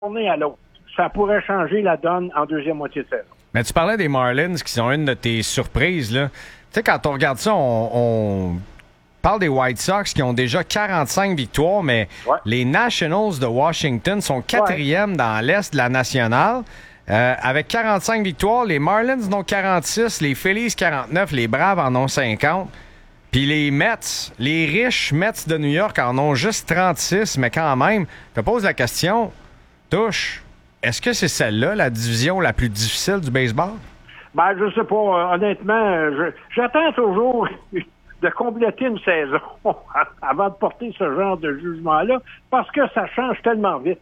journée à l'autre. Ça pourrait changer la donne en deuxième moitié de saison. Mais tu parlais des Marlins qui sont une de tes surprises, là. Tu sais, quand on regarde ça, on parle des White Sox qui ont déjà 45 victoires, mais les Nationals de Washington sont quatrièmes dans l'Est de la Nationale. Avec 45 victoires, les Marlins en ont 46, les Phillies 49, les Braves en ont 50. Puis les Mets, les riches Mets de New York en ont juste 36, mais quand même, je te pose la question, Touche, est-ce que c'est celle-là, la division la plus difficile du baseball? Ben, je sais pas. Honnêtement, j'attends toujours de compléter une saison avant de porter ce genre de jugement-là, parce que ça change tellement vite.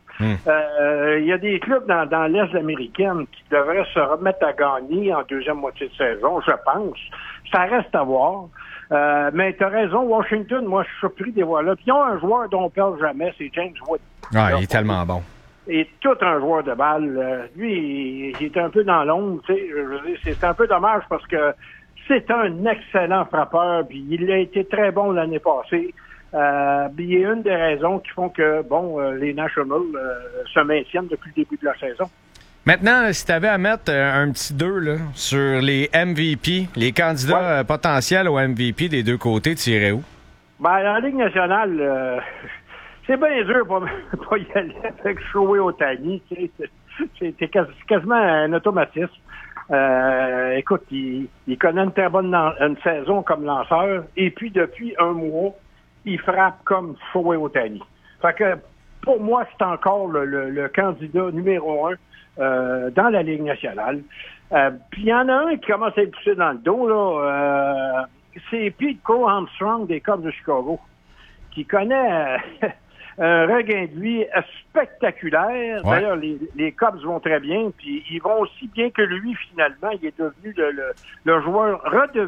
Il y a des clubs dans l'Est américaine qui devraient se remettre à gagner en deuxième moitié de saison, je pense. Ça reste à voir. Mais tu as raison, Washington, moi, je suis surpris des voir là. Puis ils ont un joueur dont on parle jamais, c'est James Wood. Ah, il est tellement bon. Et tout un joueur de balle. Lui, il est un peu dans l'ombre, tu sais. Je veux dire, c'est un peu dommage parce que c'est un excellent frappeur, puis il a été très bon l'année passée. Puis il y a une des raisons qui font que, les Nationals se maintiennent depuis le début de la saison. Maintenant, si tu avais à mettre un petit 2 là, sur les MVP, les candidats potentiels au MVP des deux côtés, tu irais où? Ben, en Ligue nationale, c'est bien dur pour pas y aller avec Shohei Ohtani. C'est quasiment un automatisme. Écoute, il connaît une très bonne une saison comme lanceur, et puis depuis un mois, il frappe comme Shohei Ohtani. Fait que pour moi, c'est encore le candidat numéro 1 dans la Ligue nationale. Puis il y en a un qui commence à être poussé dans le dos, là. C'est Pete Crow-Armstrong des Cubs de Chicago, qui connaît un regain de vie spectaculaire. Ouais. D'ailleurs, les Cubs vont très bien, puis ils vont aussi bien que lui, finalement. Il est devenu le joueur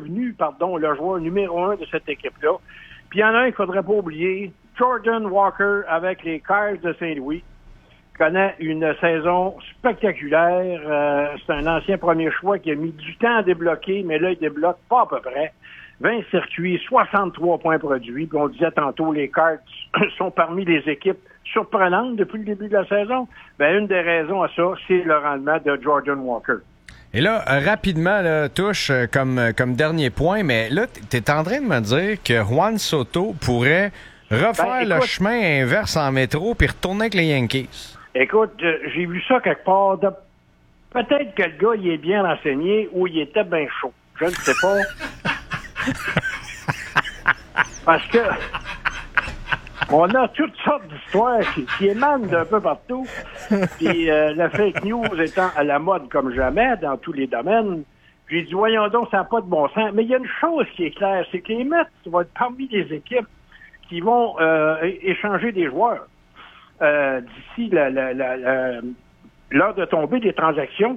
numéro 1 de cette équipe-là. Puis il y en a un qu'il ne faudrait pas oublier, Jordan Walker avec les Cars de Saint-Louis. Connaît une saison spectaculaire. C'est un ancien premier choix qui a mis du temps à débloquer, mais là, il débloque pas à peu près. 20 circuits, 63 points produits. Puis on disait tantôt, les Cards sont parmi les équipes surprenantes depuis le début de la saison. Ben, une des raisons à ça, c'est le rendement de Jordan Walker. Et là, rapidement, là, Touche, comme dernier point, mais là, tu es en train de me dire que Juan Soto pourrait refaire le chemin inverse en métro puis retourner avec les Yankees. Écoute, j'ai vu ça quelque part. Peut-être que le gars, il est bien renseigné ou il était bien chaud. Je ne sais pas. Parce que on a toutes sortes d'histoires qui émanent d'un peu partout. Puis la fake news étant à la mode comme jamais dans tous les domaines. Puis j'ai dit, voyons donc, ça n'a pas de bon sens. Mais il y a une chose qui est claire, c'est que les Mets vont être parmi les équipes qui vont échanger des joueurs. D'ici l'heure de tombée des transactions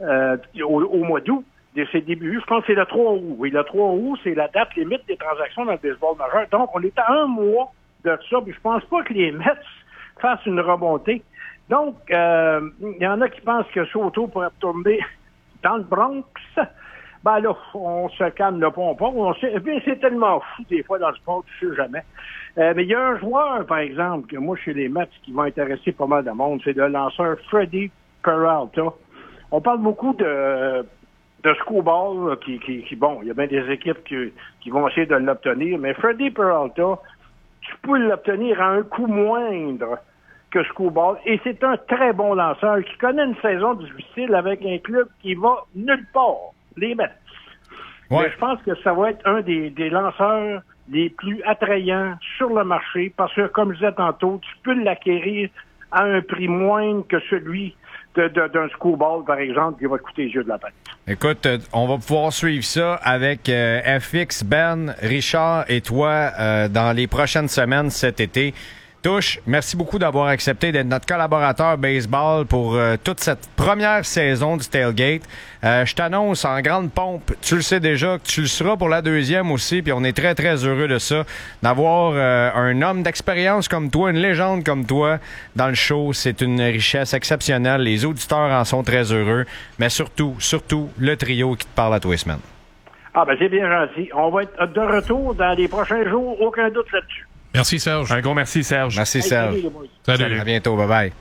au mois d'août, de ses débuts, je pense que c'est le 3 août. Oui, le 3 août, c'est la date limite des transactions dans le baseball majeur. Donc, on est à un mois de ça, puis je pense pas que les Mets fassent une remontée. Donc, il y en a qui pensent que Soto pourrait tomber dans le Bronx. Ben là, on se calme le pompon. C'est tellement fou des fois dans le sport, tu sais jamais. Mais il y a un joueur, par exemple, que moi, chez les Mets, qui va intéresser pas mal de monde, c'est le lanceur Freddie Peralta. On parle beaucoup de Screwball, qui il y a bien des équipes qui vont essayer de l'obtenir, mais Freddie Peralta, tu peux l'obtenir à un coût moindre que Screwball, et c'est un très bon lanceur qui connaît une saison difficile avec un club qui va nulle part, les Mets. Ouais. Mais je pense que ça va être un des lanceurs les plus attrayants sur le marché, parce que, comme je disais tantôt, tu peux l'acquérir à un prix moindre que celui d'un Screwball, par exemple, qui va te coûter les yeux de la tête. Écoute, on va pouvoir suivre ça avec FX, Ben, Richard et toi dans les prochaines semaines cet été. Touche, merci beaucoup d'avoir accepté d'être notre collaborateur baseball pour toute cette première saison du Tailgate. Je t'annonce en grande pompe, tu le sais déjà, que tu le seras pour la deuxième aussi, puis on est très, très heureux de ça, d'avoir un homme d'expérience comme toi, une légende comme toi dans le show. C'est une richesse exceptionnelle. Les auditeurs en sont très heureux, mais surtout, le trio qui te parle à tous les semaines. Ah ben c'est bien gentil. On va être de retour dans les prochains jours, aucun doute là-dessus. Merci, Serge. Un gros merci, Serge. Merci, Serge. Salut. À bientôt. Bye-bye.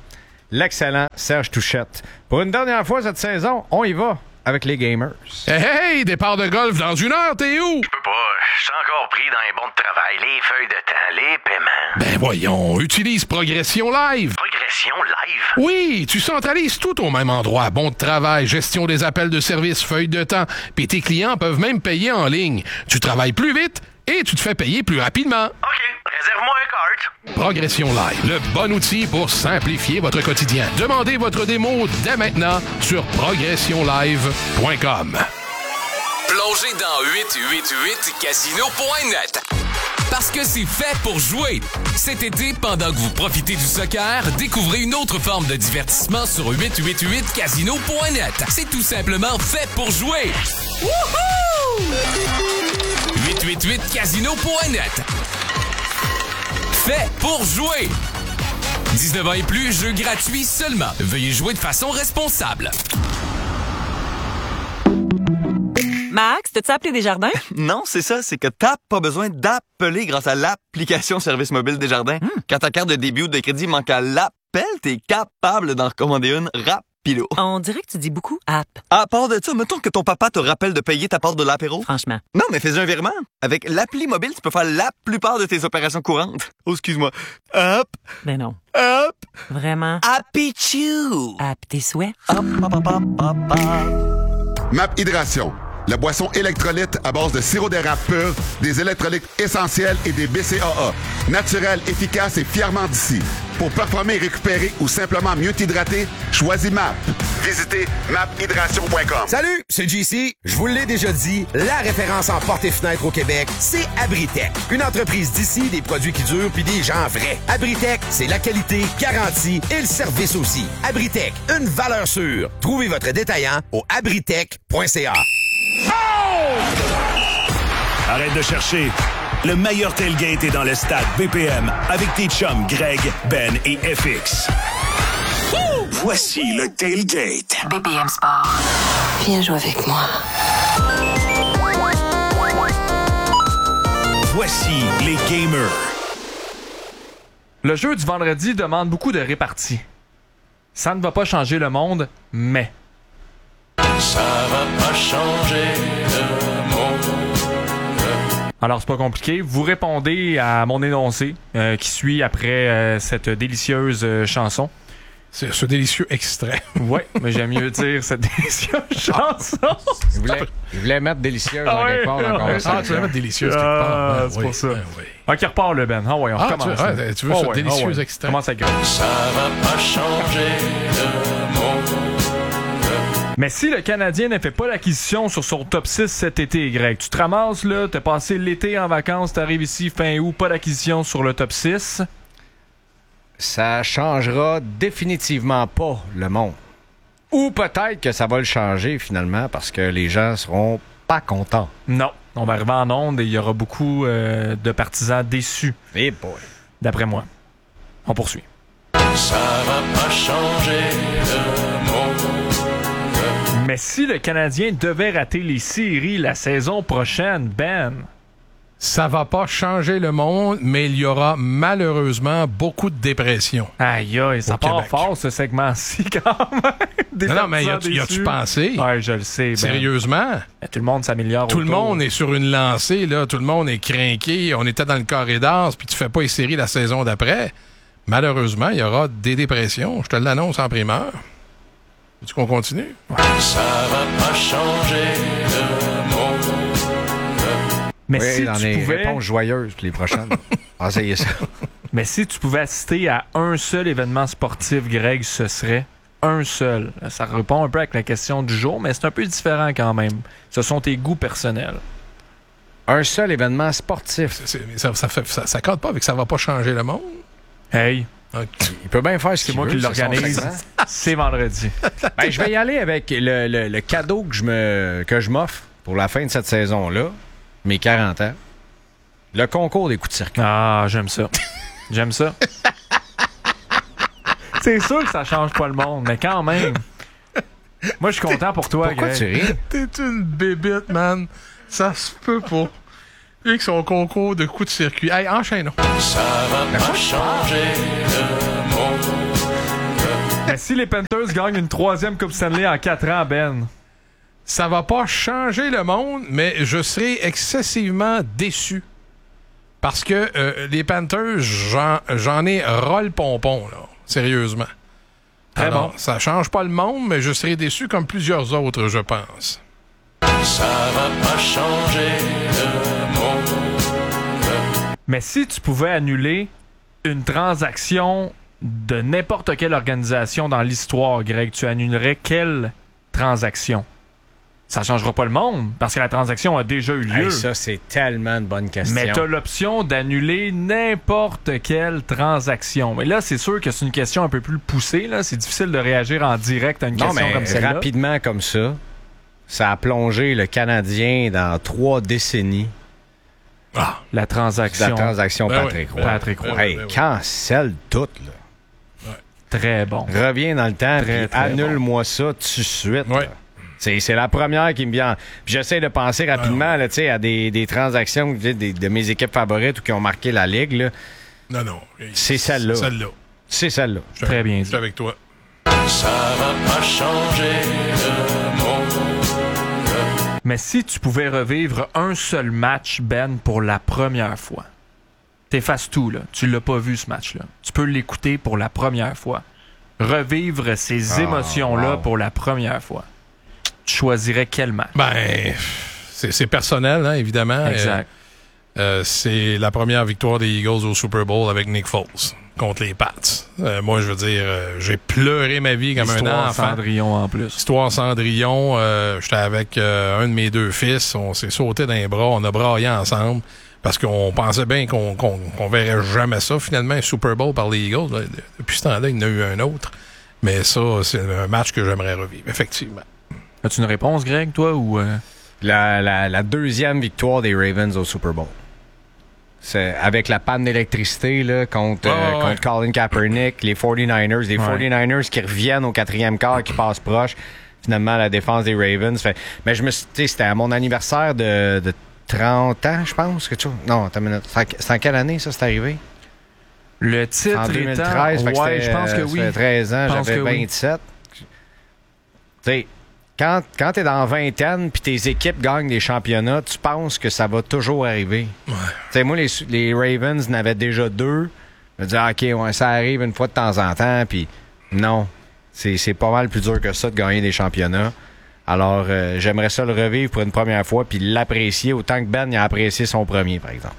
l'excellent Serge Touchette. Pour une dernière fois cette saison, on y va avec les gamers. Hey, départ de golf dans 1 heure, t'es où? Je peux pas, je suis encore pris dans les bons de travail, les feuilles de temps, les paiements. Ben voyons, utilise Progression Live. Progression Live? Oui, tu centralises tout au même endroit. Bon de travail, gestion des appels de service, feuilles de temps. Puis tes clients peuvent même payer en ligne. Tu travailles plus vite et tu te fais payer plus rapidement. OK, réserve-moi un cart. Progression Live, le bon outil pour simplifier votre quotidien. Demandez votre démo dès maintenant sur progressionlive.com. Plongez dans 888casino.net. Parce que c'est fait pour jouer. Cet été, pendant que vous profitez du soccer, découvrez une autre forme de divertissement sur 888casino.net. C'est tout simplement fait pour jouer. Wouhou! 888casino.net. Fait pour jouer. 19 ans et plus, jeu gratuit seulement. Veuillez jouer de façon responsable. Max, t'as-tu appelé Desjardins? Non, c'est ça, c'est que t'as pas besoin d'appeler grâce à l'application Service mobile Desjardins. Quand ta carte de débit ou de crédit manque à l'appel, t'es capable d'en recommander une rapido. On dirait que tu dis beaucoup app. À part de ça, mettons que ton papa te rappelle de payer ta part de l'apéro. Franchement. Non, mais fais un virement. Avec l'appli mobile, tu peux faire la plupart de tes opérations courantes. Oh, excuse-moi. Hop, Ben non. hop, Vraiment? happy chew. App tes souhaits? Hop, hop, hop, hop, hop, hop. MAP Hydration, la boisson électrolyte à base de sirop d'érable pur, des électrolytes essentiels et des BCAA. Naturel, efficace et fièrement d'ici. Pour performer et récupérer ou simplement mieux t'hydrater, choisis MAP. Visitez maphydration.com. Salut, c'est JC. Je vous l'ai déjà dit, la référence en portes et fenêtres au Québec, c'est Abritech. Une entreprise d'ici, des produits qui durent puis des gens vrais. Abritech, c'est la qualité, garantie et le service aussi. Abritech, une valeur sûre. Trouvez votre détaillant au abritech.ca. Arrête de chercher. Le meilleur tailgate est dans le stade BPM avec tes chums Greg, Ben et FX. Voici le tailgate. BPM Sport. Viens jouer avec moi. Voici les gamers. Le jeu du vendredi demande beaucoup de répartie. Ça ne va pas changer le monde, mais... Ça va pas changer le monde. Alors, c'est pas compliqué. Vous répondez à mon énoncé qui suit après cette délicieuse chanson. C'est ce délicieux extrait. Ouais, mais j'aime mieux dire cette délicieuse chanson. Il voulait mettre délicieuse en quelque part dans la conversation. Ah, tu voulais mettre délicieuse quelque part. C'est pour ça. Ok, repart le Ben. Ah ouais, on recommence. Tu veux ce délicieux extrait? Commence à grave. Ça va pas changer le monde. Mais si le Canadien ne fait pas l'acquisition sur son top 6 cet été, Greg, tu te ramasses là, t'as passé l'été en vacances, t'arrives ici fin août, pas d'acquisition sur le top 6. Ça changera définitivement pas le monde. Ou peut-être que ça va le changer finalement parce que les gens seront pas contents. Non, on va arriver en onde et il y aura beaucoup de partisans déçus. Eh boy. D'après moi. On poursuit. Ça va pas changer le monde. Mais si le Canadien devait rater les séries la saison prochaine, Ben... Ça va pas changer le monde, mais il y aura malheureusement beaucoup de dépression. Aïe, aïe, ça part Québec. fort ce segment-ci quand même. Non, mais y a-tu pensé? Ouais, je le sais. Ben, sérieusement? tout le monde s'améliore. Tout le monde est sur une lancée, là. Tout le monde est crinqué. On était dans le corridor, puis tu fais pas les séries la saison d'après. Malheureusement, il y aura des dépressions. Je te l'annonce en primeur. Veux-tu qu'on continue? Ça va pas changer le monde. Mais oui, si dans tu les pouvais... réponses joyeuses pour les prochaines. Essayez ça. Mais si tu pouvais assister à un seul événement sportif, Greg, ce serait un seul. Ça répond un peu avec la question du jour, mais c'est un peu différent quand même. Ce sont tes goûts personnels. Un seul événement sportif. Ça compte pas avec ça va pas changer le monde. Hey, Okay. Il peut bien faire ce c'est qu'il moi veut, qui c'est l'organise. son segment. C'est vendredi. Ben, je vais y aller avec le cadeau que je m'offre pour la fin de cette saison-là, mes 40 ans. Le concours des coups de circuit. Ah, j'aime ça. J'aime ça. C'est sûr que ça change pas le monde, mais quand même. Moi, je suis content pour toi, Pourquoi Greg. tu ris? T'es une bébite, man. Ça se peut pas. Lui, avec son concours de coups de circuit. Hey, enchaînons. Ça va pas changer le monde. si les Panthers gagnent une 3e Coupe Stanley en 4 ans, Ben... Ça va pas changer le monde, mais je serai excessivement déçu. Parce que les Panthers, j'en ai ras le pompon, là. Sérieusement. Très bon. Ça change pas le monde, mais je serai déçu comme plusieurs autres, je pense. Ça va pas changer le monde. Mais si tu pouvais annuler une transaction de n'importe quelle organisation dans l'histoire, Greg, tu annulerais quelle transaction? Ça changera pas le monde, parce que la transaction a déjà eu lieu. Hey, ça, c'est tellement une bonne question. Mais tu as l'option d'annuler n'importe quelle transaction. Mais là, c'est sûr que c'est une question un peu plus poussée. Là. C'est difficile de réagir en direct à une question comme celle-là. Rapidement comme ça, ça a plongé le Canadien dans 3 décennies. La transaction. Patrick Roy. Patrick Roy. Hey, cancelle tout, là. Ouais. Très bon. Reviens dans le temps, puis annule-moi ça tout de suite. Ouais. C'est la première qui me vient. Puis j'essaie de penser rapidement là, à des transactions de mes équipes favorites ou qui ont marqué la Ligue. Là. Non. C'est celle-là. C'est celle-là. Très bien dit. Je suis avec toi. Ça va pas changer le monde. Mais si tu pouvais revivre un seul match, Ben, pour la première fois, t'effaces tout, là. Tu l'as pas vu, ce match-là. Tu peux l'écouter pour la première fois. Revivre ces émotions-là pour la première fois. Tu choisirais quel match? Ben, c'est personnel, hein, évidemment. Exact. C'est la première victoire des Eagles au Super Bowl avec Nick Foles contre les Pats. Moi, je veux dire, j'ai pleuré ma vie comme un enfant. Histoire Cendrillon en plus. Histoire Cendrillon. J'étais avec un de mes 2 fils. On s'est sauté dans les bras. On a braillé ensemble parce qu'on pensait bien qu'on verrait jamais ça, finalement, un Super Bowl par les Eagles. Depuis ce temps-là, il y en a eu un autre. Mais ça, c'est un match que j'aimerais revivre, effectivement. As-tu une réponse, Greg, toi, ou... La 2e victoire des Ravens au Super Bowl. C'est avec la panne d'électricité là, contre Colin Kaepernick, les 49ers. Les 49ers qui reviennent au 4e quart, qui passent proche. Finalement, la défense des Ravens. Mais je me suis dit, c'était à mon anniversaire de 30 ans, je pense. Quelque chose. Non, attends une minute. C'est en quelle année, ça, c'est arrivé? Le titre en 2013, étant... Ouais, je pense que oui. Ça fait 13 ans, j'avais 27. Tu sais, quand t'es dans la vingtaine puis tes équipes gagnent des championnats, tu penses que ça va toujours arriver. Ouais. Tu sais, moi, les Ravens n'avaient déjà 2. Je me disais, OK, ça arrive une fois de temps en temps, puis non. C'est pas mal plus dur que ça de gagner des championnats. Alors, j'aimerais ça le revivre pour une première fois puis l'apprécier autant que Ben a apprécié son premier, par exemple.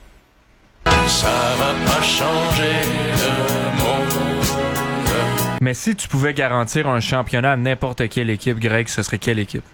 Ça va pas changer le monde. Mais si tu pouvais garantir un championnat à n'importe quelle équipe, Greg, ce serait quelle équipe?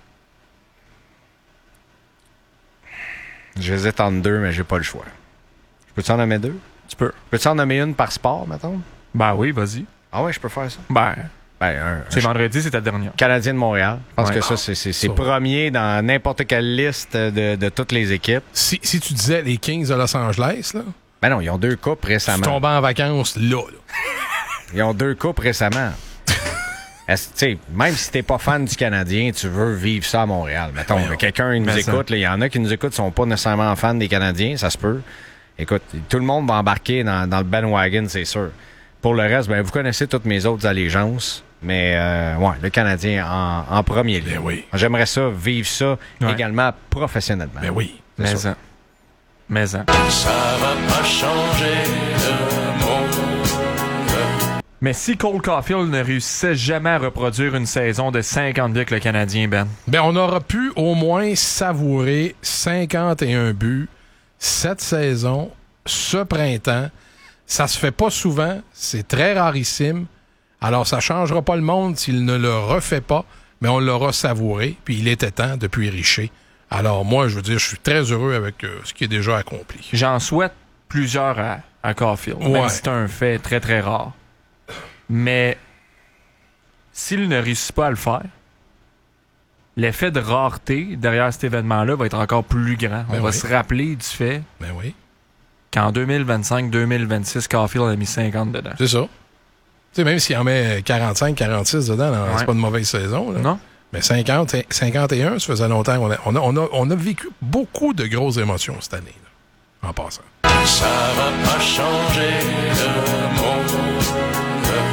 J'hésite entre 2, mais j'ai pas le choix. Peux-tu en nommer 2? Tu peux. Peux-tu en nommer une par sport, mettons? Ben oui, vas-y. Ah ouais, je peux faire ça? C'est vendredi, c'est ta dernière. Canadien de Montréal. Je pense que ça, c'est premier dans n'importe quelle liste de toutes les équipes. Si tu disais les Kings de Los Angeles, là... Ben non, ils ont 2 coupes récemment. Tu tombais en vacances là. Ils ont 2 coupes récemment. Même si t'es pas fan du Canadien, tu veux vivre ça à Montréal. Mettons, quelqu'un nous écoute. Il y en a qui nous écoutent, sont pas nécessairement fans des Canadiens, ça se peut. Écoute, tout le monde va embarquer dans le bandwagon, c'est sûr. Pour le reste, ben vous connaissez toutes mes autres allégeances. Mais le Canadien en premier lieu. Ben oui. J'aimerais ça, vivre ça également professionnellement. Ben oui. Mais ça va pas changer le monde. Mais si Cole Caulfield ne réussissait jamais à reproduire une saison de 50 buts avec le Canadien, Ben? Ben, on aura pu au moins savourer 51 buts cette saison, ce printemps. Ça se fait pas souvent. C'est très rarissime. Alors, ça changera pas le monde s'il ne le refait pas, mais on l'aura savouré, puis il était temps depuis Richer. Alors, moi, je veux dire, je suis très heureux avec ce qui est déjà accompli. J'en souhaite plusieurs à Caulfield, même si c'est un fait très, très rare. Mais s'il ne réussit pas à le faire, l'effet de rareté derrière cet événement-là va être encore plus grand. On va se rappeler du fait qu'en 2025-2026, Caulfield a mis 50 dedans. C'est ça. Tu sais, même s'il en met 45, 46 dedans, c'est pas une mauvaise saison. Là. Non. Mais 50, 51, ça faisait longtemps qu'on a vécu beaucoup de grosses émotions cette année, là, en passant. Ça va pas changer le monde.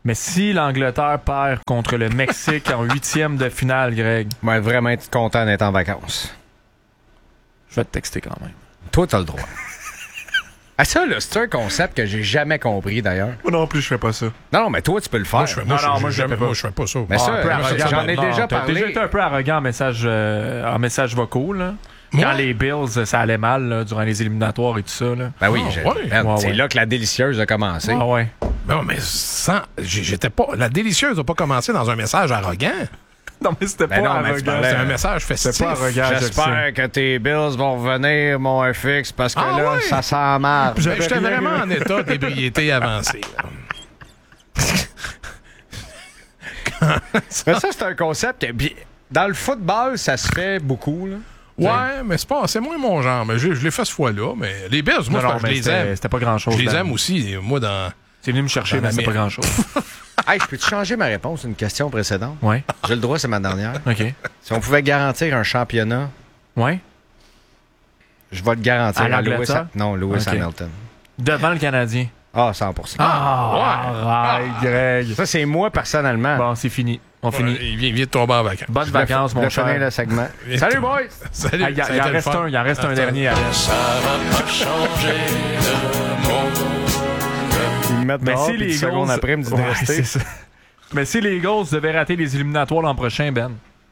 Mais si l'Angleterre perd contre le Mexique en 8e de finale, Greg... Je vais vraiment être content d'être en vacances. Je vais te texter quand même. Toi, t'as le droit. Ah, ça, là, c'est un concept que j'ai jamais compris, d'ailleurs. Moi non plus, je fais pas ça. Non, mais toi, tu peux le faire. Moi, je fais pas ça. Mais ça, j'en ai déjà T'as parlé. déjà été un peu arrogant en message vocaux, là. Quand les Bills, ça allait mal là, durant les éliminatoires et tout ça. Là. Ben oui, c'est là que la délicieuse a commencé. Ah ouais. Non, mais j'étais pas... La délicieuse n'a pas commencé dans un message arrogant. Non, mais c'était pas arrogant. C'est un message festif. C'était pas arrogant. J'espère que tes Bills vont revenir, mon FX, parce que là, ça sent mal. J'étais vraiment en état d'ébriété avancée. Mais ça, c'est un concept. Dans le football, ça se fait beaucoup, là. Ouais, mais c'est moins mon genre. Mais je l'ai fait ce fois-là. Mais les Bills, moi, je les aime. C'était pas grand-chose. Je les aime aussi. Moi, dans... C'est venu me chercher, mais c'est pas grand-chose. Hey, je peux-tu changer ma réponse à une question précédente? Oui. J'ai le droit, c'est ma dernière. OK. Si on pouvait garantir un championnat, ouais. Je vais le garantir à Lewis Hamilton. Devant le Canadien. Ah, 100%. Arrête, Greg. Ça, c'est moi, personnellement. Bon, c'est fini. On finit. Il vient de tomber en vacances. Bonnes vacances, mon cher. Le segment. Salut, boys! Salut. Il en reste un dernier. Ça va pas changer le monde. Ils me mettent mais dehors, si puis les 10 secondes après, ils me disent de rester. Mais si les Eagles devaient rater les éliminatoires l'an prochain, Ben?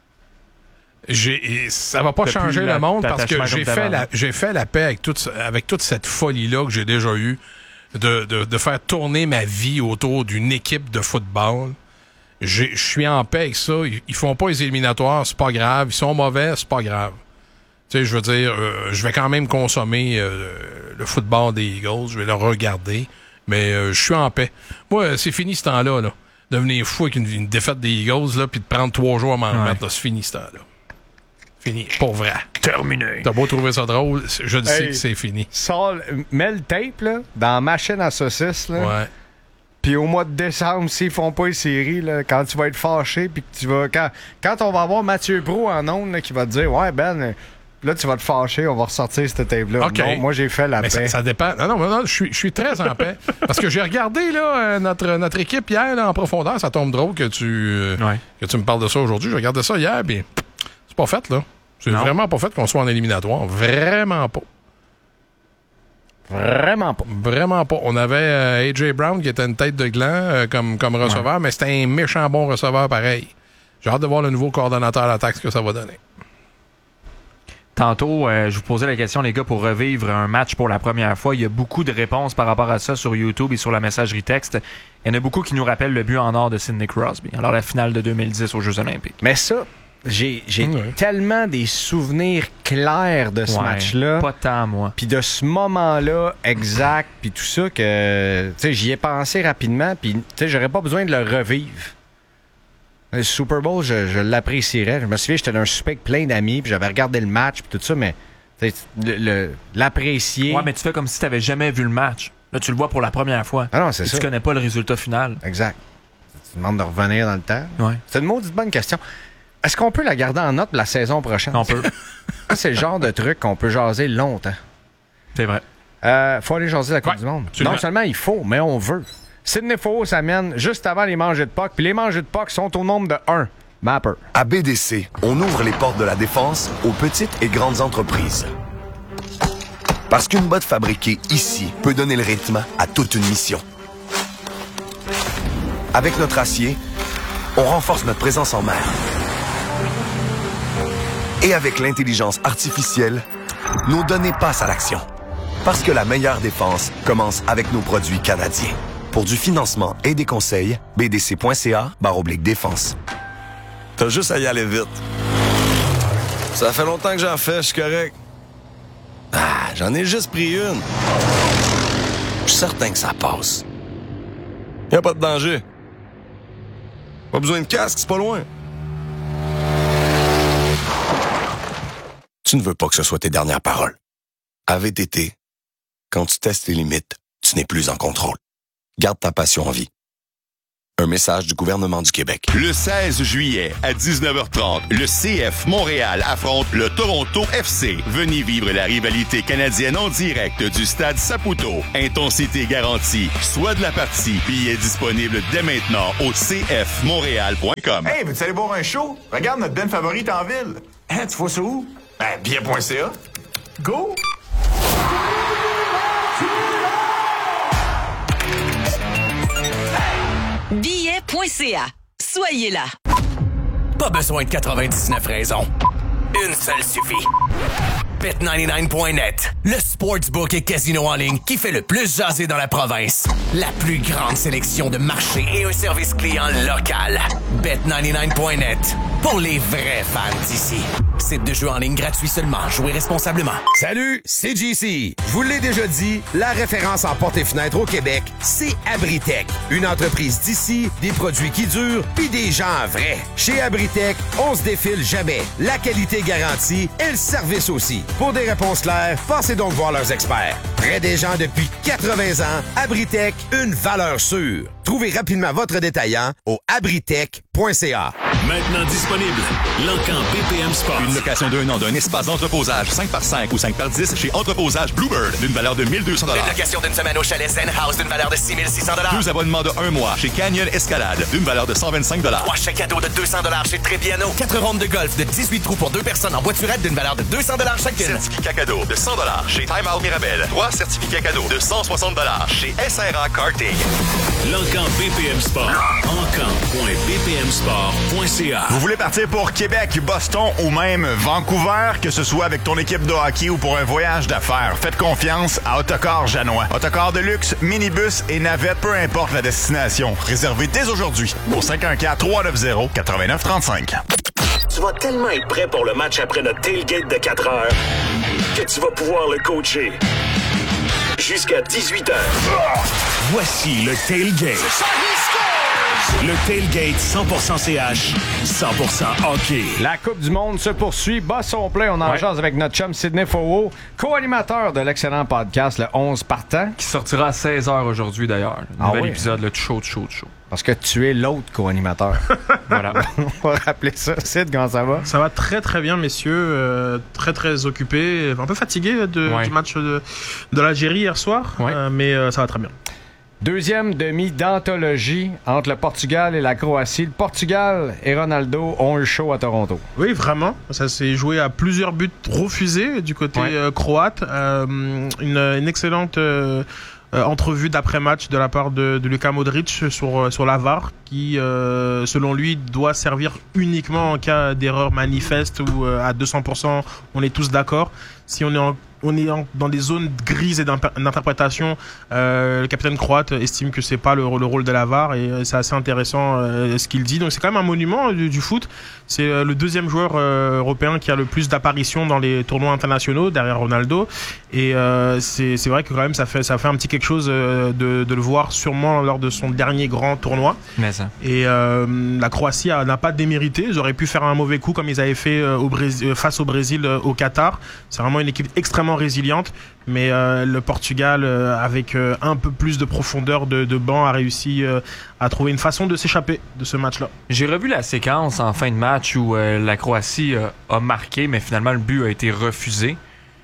Ça va pas changer le monde parce que j'ai fait la paix avec toute cette folie-là que j'ai déjà eue de faire tourner ma vie autour d'une équipe de football. Je suis en paix avec ça. Ils font pas les éliminatoires, c'est pas grave. Ils sont mauvais, c'est pas grave. Tu sais, je veux dire, je vais quand même consommer le football des Eagles. Je vais le regarder. Mais je suis en paix. Moi, c'est fini ce temps-là. Là. Devenir fou avec une défaite des Eagles, là, puis de prendre 3 jours à m'en remettre. Là, c'est fini ce temps-là. Fini. Pour vrai. Terminé. T'as beau trouver ça drôle, je le sais que c'est fini. Mets le tape là, dans la machine à saucisses. Là. Ouais. Puis au mois de décembre, s'ils font pas les séries, là, quand tu vas être fâché, puis que tu vas. Quand on va avoir Mathieu Pro en ondes là, qui va te dire ouais, Ben, là, tu vas te fâcher, on va ressortir cette tape-là. Okay. Non, moi, j'ai fait la paix. Ça dépend. Non, je suis très en paix. Parce que j'ai regardé là, notre équipe hier là, en profondeur. Ça tombe drôle que tu me parles de ça aujourd'hui. J'ai regardé ça hier, puis c'est pas fait, là. C'est vraiment pas fait qu'on soit en éliminatoire. Vraiment pas. Vraiment pas. Vraiment pas. On avait A.J. Brown qui était une tête de gland comme receveur, mais c'était un méchant bon receveur pareil. J'ai hâte de voir le nouveau coordonnateur à l'attaque, ce que ça va donner. Tantôt, je vous posais la question, les gars, pour revivre un match pour la première fois. Il y a beaucoup de réponses par rapport à ça sur YouTube et sur la messagerie texte. Il y en a beaucoup qui nous rappellent le but en or de Sidney Crosby, alors la finale de 2010 aux Jeux Olympiques. Mais ça, j'ai tellement des souvenirs clairs de ce match-là. Pas tant, moi. Puis de ce moment-là exact, puis tout ça, que j'y ai pensé rapidement, puis j'aurais pas besoin de le revivre. Le Super Bowl, je l'apprécierais. Je me souviens, j'étais dans un souper avec plein d'amis, puis j'avais regardé le match, puis tout ça, mais l'apprécier... Ouais, mais tu fais comme si tu n'avais jamais vu le match. Là, tu le vois pour la première fois. Ah non, c'est ça. Tu connais pas le résultat final. Exact. Tu demandes de revenir dans le temps. Ouais. C'est une maudite bonne question. Est-ce qu'on peut la garder en note la saison prochaine? On peut. C'est le genre de truc qu'on peut jaser longtemps. C'est vrai. Faut aller jaser la Coupe du Monde. Non seulement il faut, mais on veut. Sidney Faux s'amène juste avant les mangées de Pâques, puis les mangées de Pâques sont au nombre de 1. Mapper. À BDC, on ouvre les portes de la défense aux petites et grandes entreprises. Parce qu'une botte fabriquée ici peut donner le rythme à toute une mission. Avec notre acier, on renforce notre présence en mer. Et avec l'intelligence artificielle, nos données passent à l'action. Parce que la meilleure défense commence avec nos produits canadiens. Pour du financement et des conseils, bdc.ca/défense. T'as juste à y aller vite. Ça fait longtemps que j'en fais, je suis correct. Ah, j'en ai juste pris une. Je suis certain que ça passe. Y a pas de danger. Pas besoin de casque, c'est pas loin. Tu ne veux pas que ce soit tes dernières paroles. À VTT, quand tu testes les limites, tu n'es plus en contrôle. Garde ta passion en vie. Un message du gouvernement du Québec. Le 16 juillet, à 19h30, le CF Montréal affronte le Toronto FC. Venez vivre la rivalité canadienne en direct du stade Saputo. Intensité garantie. Soit de la partie. Billets disponibles dès maintenant au cfmontréal.com. Hey, veux-tu aller boire un show? Regarde notre band favorite en ville. Hein, tu vois ça où? Ben, bien.ca. Go! Billet.ca. Soyez là. Pas besoin de 99 raisons. Une seule suffit. Bet99.net, le sportsbook et casino en ligne qui fait le plus jaser dans la province. La plus grande sélection de marchés et un service client local. Bet99.net, pour les vrais fans d'ici. Site de jeu en ligne gratuit seulement. Jouez responsablement. Salut, c'est JC. Je vous l'ai déjà dit, la référence en portes et fenêtres au Québec, c'est Abritech. Une entreprise d'ici, des produits qui durent, puis des gens vrais. Chez Abritech, on se défile jamais. La qualité garantie et le service aussi. Pour des réponses claires, passez donc voir leurs experts. Près des gens depuis 80 ans, Abritech, une valeur sûre. Trouvez rapidement votre détaillant au abritech.ca. Maintenant disponible, l'Encan BPM Sport. Une location d'un an d'un espace d'entreposage 5x5 ou 5x10 chez Entreposage Bluebird d'une valeur de 1 200 $. Une location d'une semaine au chalet Zen House d'une valeur de 6 600 $. 2 abonnements de 1 mois chez Canyon Escalade d'une valeur de 125 $. 3 chèques cadeaux de 200 $ chez Trébiano. 4 rondes de golf de 18 trous pour 2 personnes en voiturette d'une valeur de 200 $ chacune. Certificat cadeau de 100 $ chez Time Out Mirabel. 3 certificats cadeaux de 160 $ chez SRA Karting. L'Encan BPM Sport. Encan.bpmsport.ca. Vous voulez partir pour Québec, Boston ou même Vancouver, que ce soit avec ton équipe de hockey ou pour un voyage d'affaires, faites confiance à Autocar Janois. Autocar de luxe, minibus et navette, peu importe la destination. Réservez dès aujourd'hui au 514-390-8935. Tu vas tellement être prêt pour le match après notre tailgate de 4 heures que tu vas pouvoir le coacher jusqu'à 18h. Voici le tailgate. Le tailgate 100% CH, 100% hockey. La Coupe du Monde se poursuit. Bas son plein. On en jase avec notre chum Sidney Fauveau, co-animateur de l'excellent podcast Le 11 Partants. Qui sortira à 16h aujourd'hui d'ailleurs. Nouvel épisode, le chaud. Parce que tu es l'autre co-animateur. Voilà. On va rappeler ça. Sid, comment ça va? Ça va très très bien, messieurs. Très très occupé. Un peu fatigué du match de l'Algérie hier soir. Mais ça va très bien. Deuxième demi d'anthologie entre le Portugal et la Croatie. Le Portugal et Ronaldo ont eu chaud à Toronto. Oui, vraiment. Ça s'est joué à plusieurs buts refusés du côté croate. Une excellente entrevue d'après-match de la part de Luka Modric sur la VAR qui, selon lui, doit servir uniquement en cas d'erreur manifeste ou à 200%, on est tous d'accord. Si on est dans des zones grises et d'interprétation, le capitaine croate estime que c'est pas le rôle de la VAR et c'est assez intéressant ce qu'il dit. Donc c'est quand même un monument du foot. C'est le deuxième joueur européen qui a le plus d'apparitions dans les tournois internationaux derrière Ronaldo et c'est vrai que quand même ça fait un petit quelque chose de le voir sûrement lors de son dernier grand tournoi. Mais ça. Et la Croatie n'a pas démérité. Ils auraient pu faire un mauvais coup comme ils avaient fait face au Brésil au Qatar. C'est vraiment une équipe extrêmement résiliente, mais le Portugal avec un peu plus de profondeur de banc a réussi à trouver une façon de s'échapper de ce match-là. J'ai revu la séquence en fin de match où la Croatie a marqué, mais finalement le but a été refusé.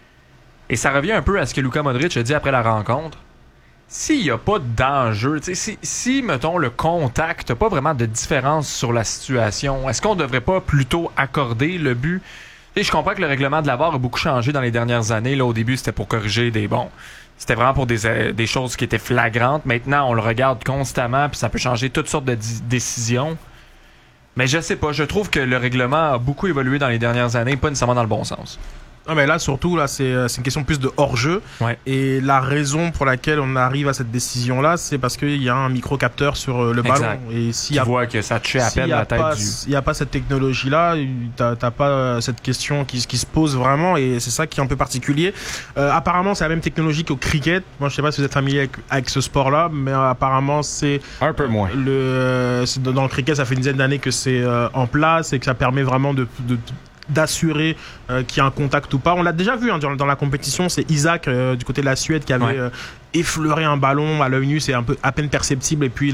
Et ça revient un peu à ce que Luka Modric a dit après la rencontre. S'il n'y a pas d'enjeu, si, mettons, le contact n'a pas vraiment de différence sur la situation, est-ce qu'on ne devrait pas plutôt accorder le but? Je comprends que le règlement de la VAR a beaucoup changé dans les dernières années. Là, au début, c'était pour corriger c'était vraiment pour des choses qui étaient flagrantes. Maintenant, on le regarde constamment, puis ça peut changer toutes sortes de décisions. Mais je sais pas, je trouve que le règlement a beaucoup évolué dans les dernières années, pas nécessairement dans le bon sens. Non mais là surtout c'est une question plus de hors-jeu et la raison pour laquelle on arrive à cette décision là c'est parce qu'il y a un micro-capteur sur le ballon et s'il y a voit que ça touche à peine la tête il y a pas cette technologie là t'as pas cette question qui se pose vraiment et c'est ça qui est un peu particulier. Apparemment c'est la même technologie qu'au cricket. Moi je sais pas si vous êtes familier avec ce sport là mais apparemment c'est un peu moins dans le cricket ça fait une dizaine d'années que c'est en place et que ça permet vraiment d'assurer qu'il y a un contact ou pas. On l'a déjà vu dans la compétition, c'est Isaac du côté de la Suède qui avait effleuré un ballon à l'œil nu, c'est un peu à peine perceptible, et puis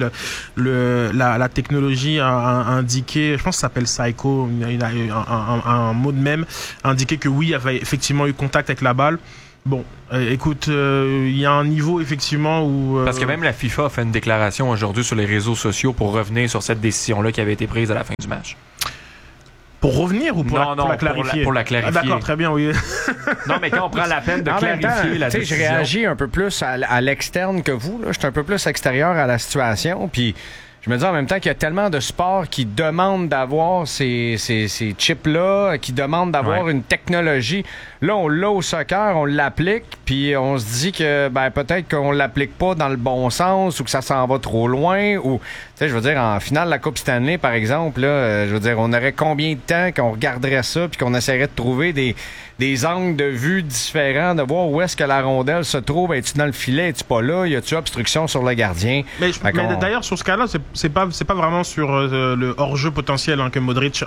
la technologie a indiqué, je pense que ça s'appelle Psycho, il a un mot de même, indiqué que oui, il avait effectivement eu contact avec la balle. Bon, écoute, il y a un niveau effectivement où... Parce que même la FIFA a fait une déclaration aujourd'hui sur les réseaux sociaux pour revenir sur cette décision-là qui avait été prise à la fin du match. Pour revenir ou pour la clarifier? Pour la clarifier. Ah, d'accord, très bien, oui. Non, mais quand on prend la peine de clarifier la décision... Je réagis un peu plus à l'externe que vous. Là. Je suis un peu plus extérieur à la situation. Puis je me dis en même temps qu'il y a tellement de sports qui demandent d'avoir ces chips-là, qui demandent d'avoir une technologie. Là, on l'a au soccer, on l'applique, puis on se dit que peut-être qu'on l'applique pas dans le bon sens ou que ça s'en va trop loin. Ou, tu sais, je veux dire, en finale de la Coupe Stanley, par exemple, là, je veux dire, on aurait combien de temps qu'on regarderait ça puis qu'on essaierait de trouver des angles de vue différents, de voir où est-ce que la rondelle se trouve. Es-tu dans le filet? Es-tu pas là? Y a-tu obstruction sur le gardien? Mais d'ailleurs, sur ce cas-là, c'est pas vraiment sur le hors-jeu potentiel que Modric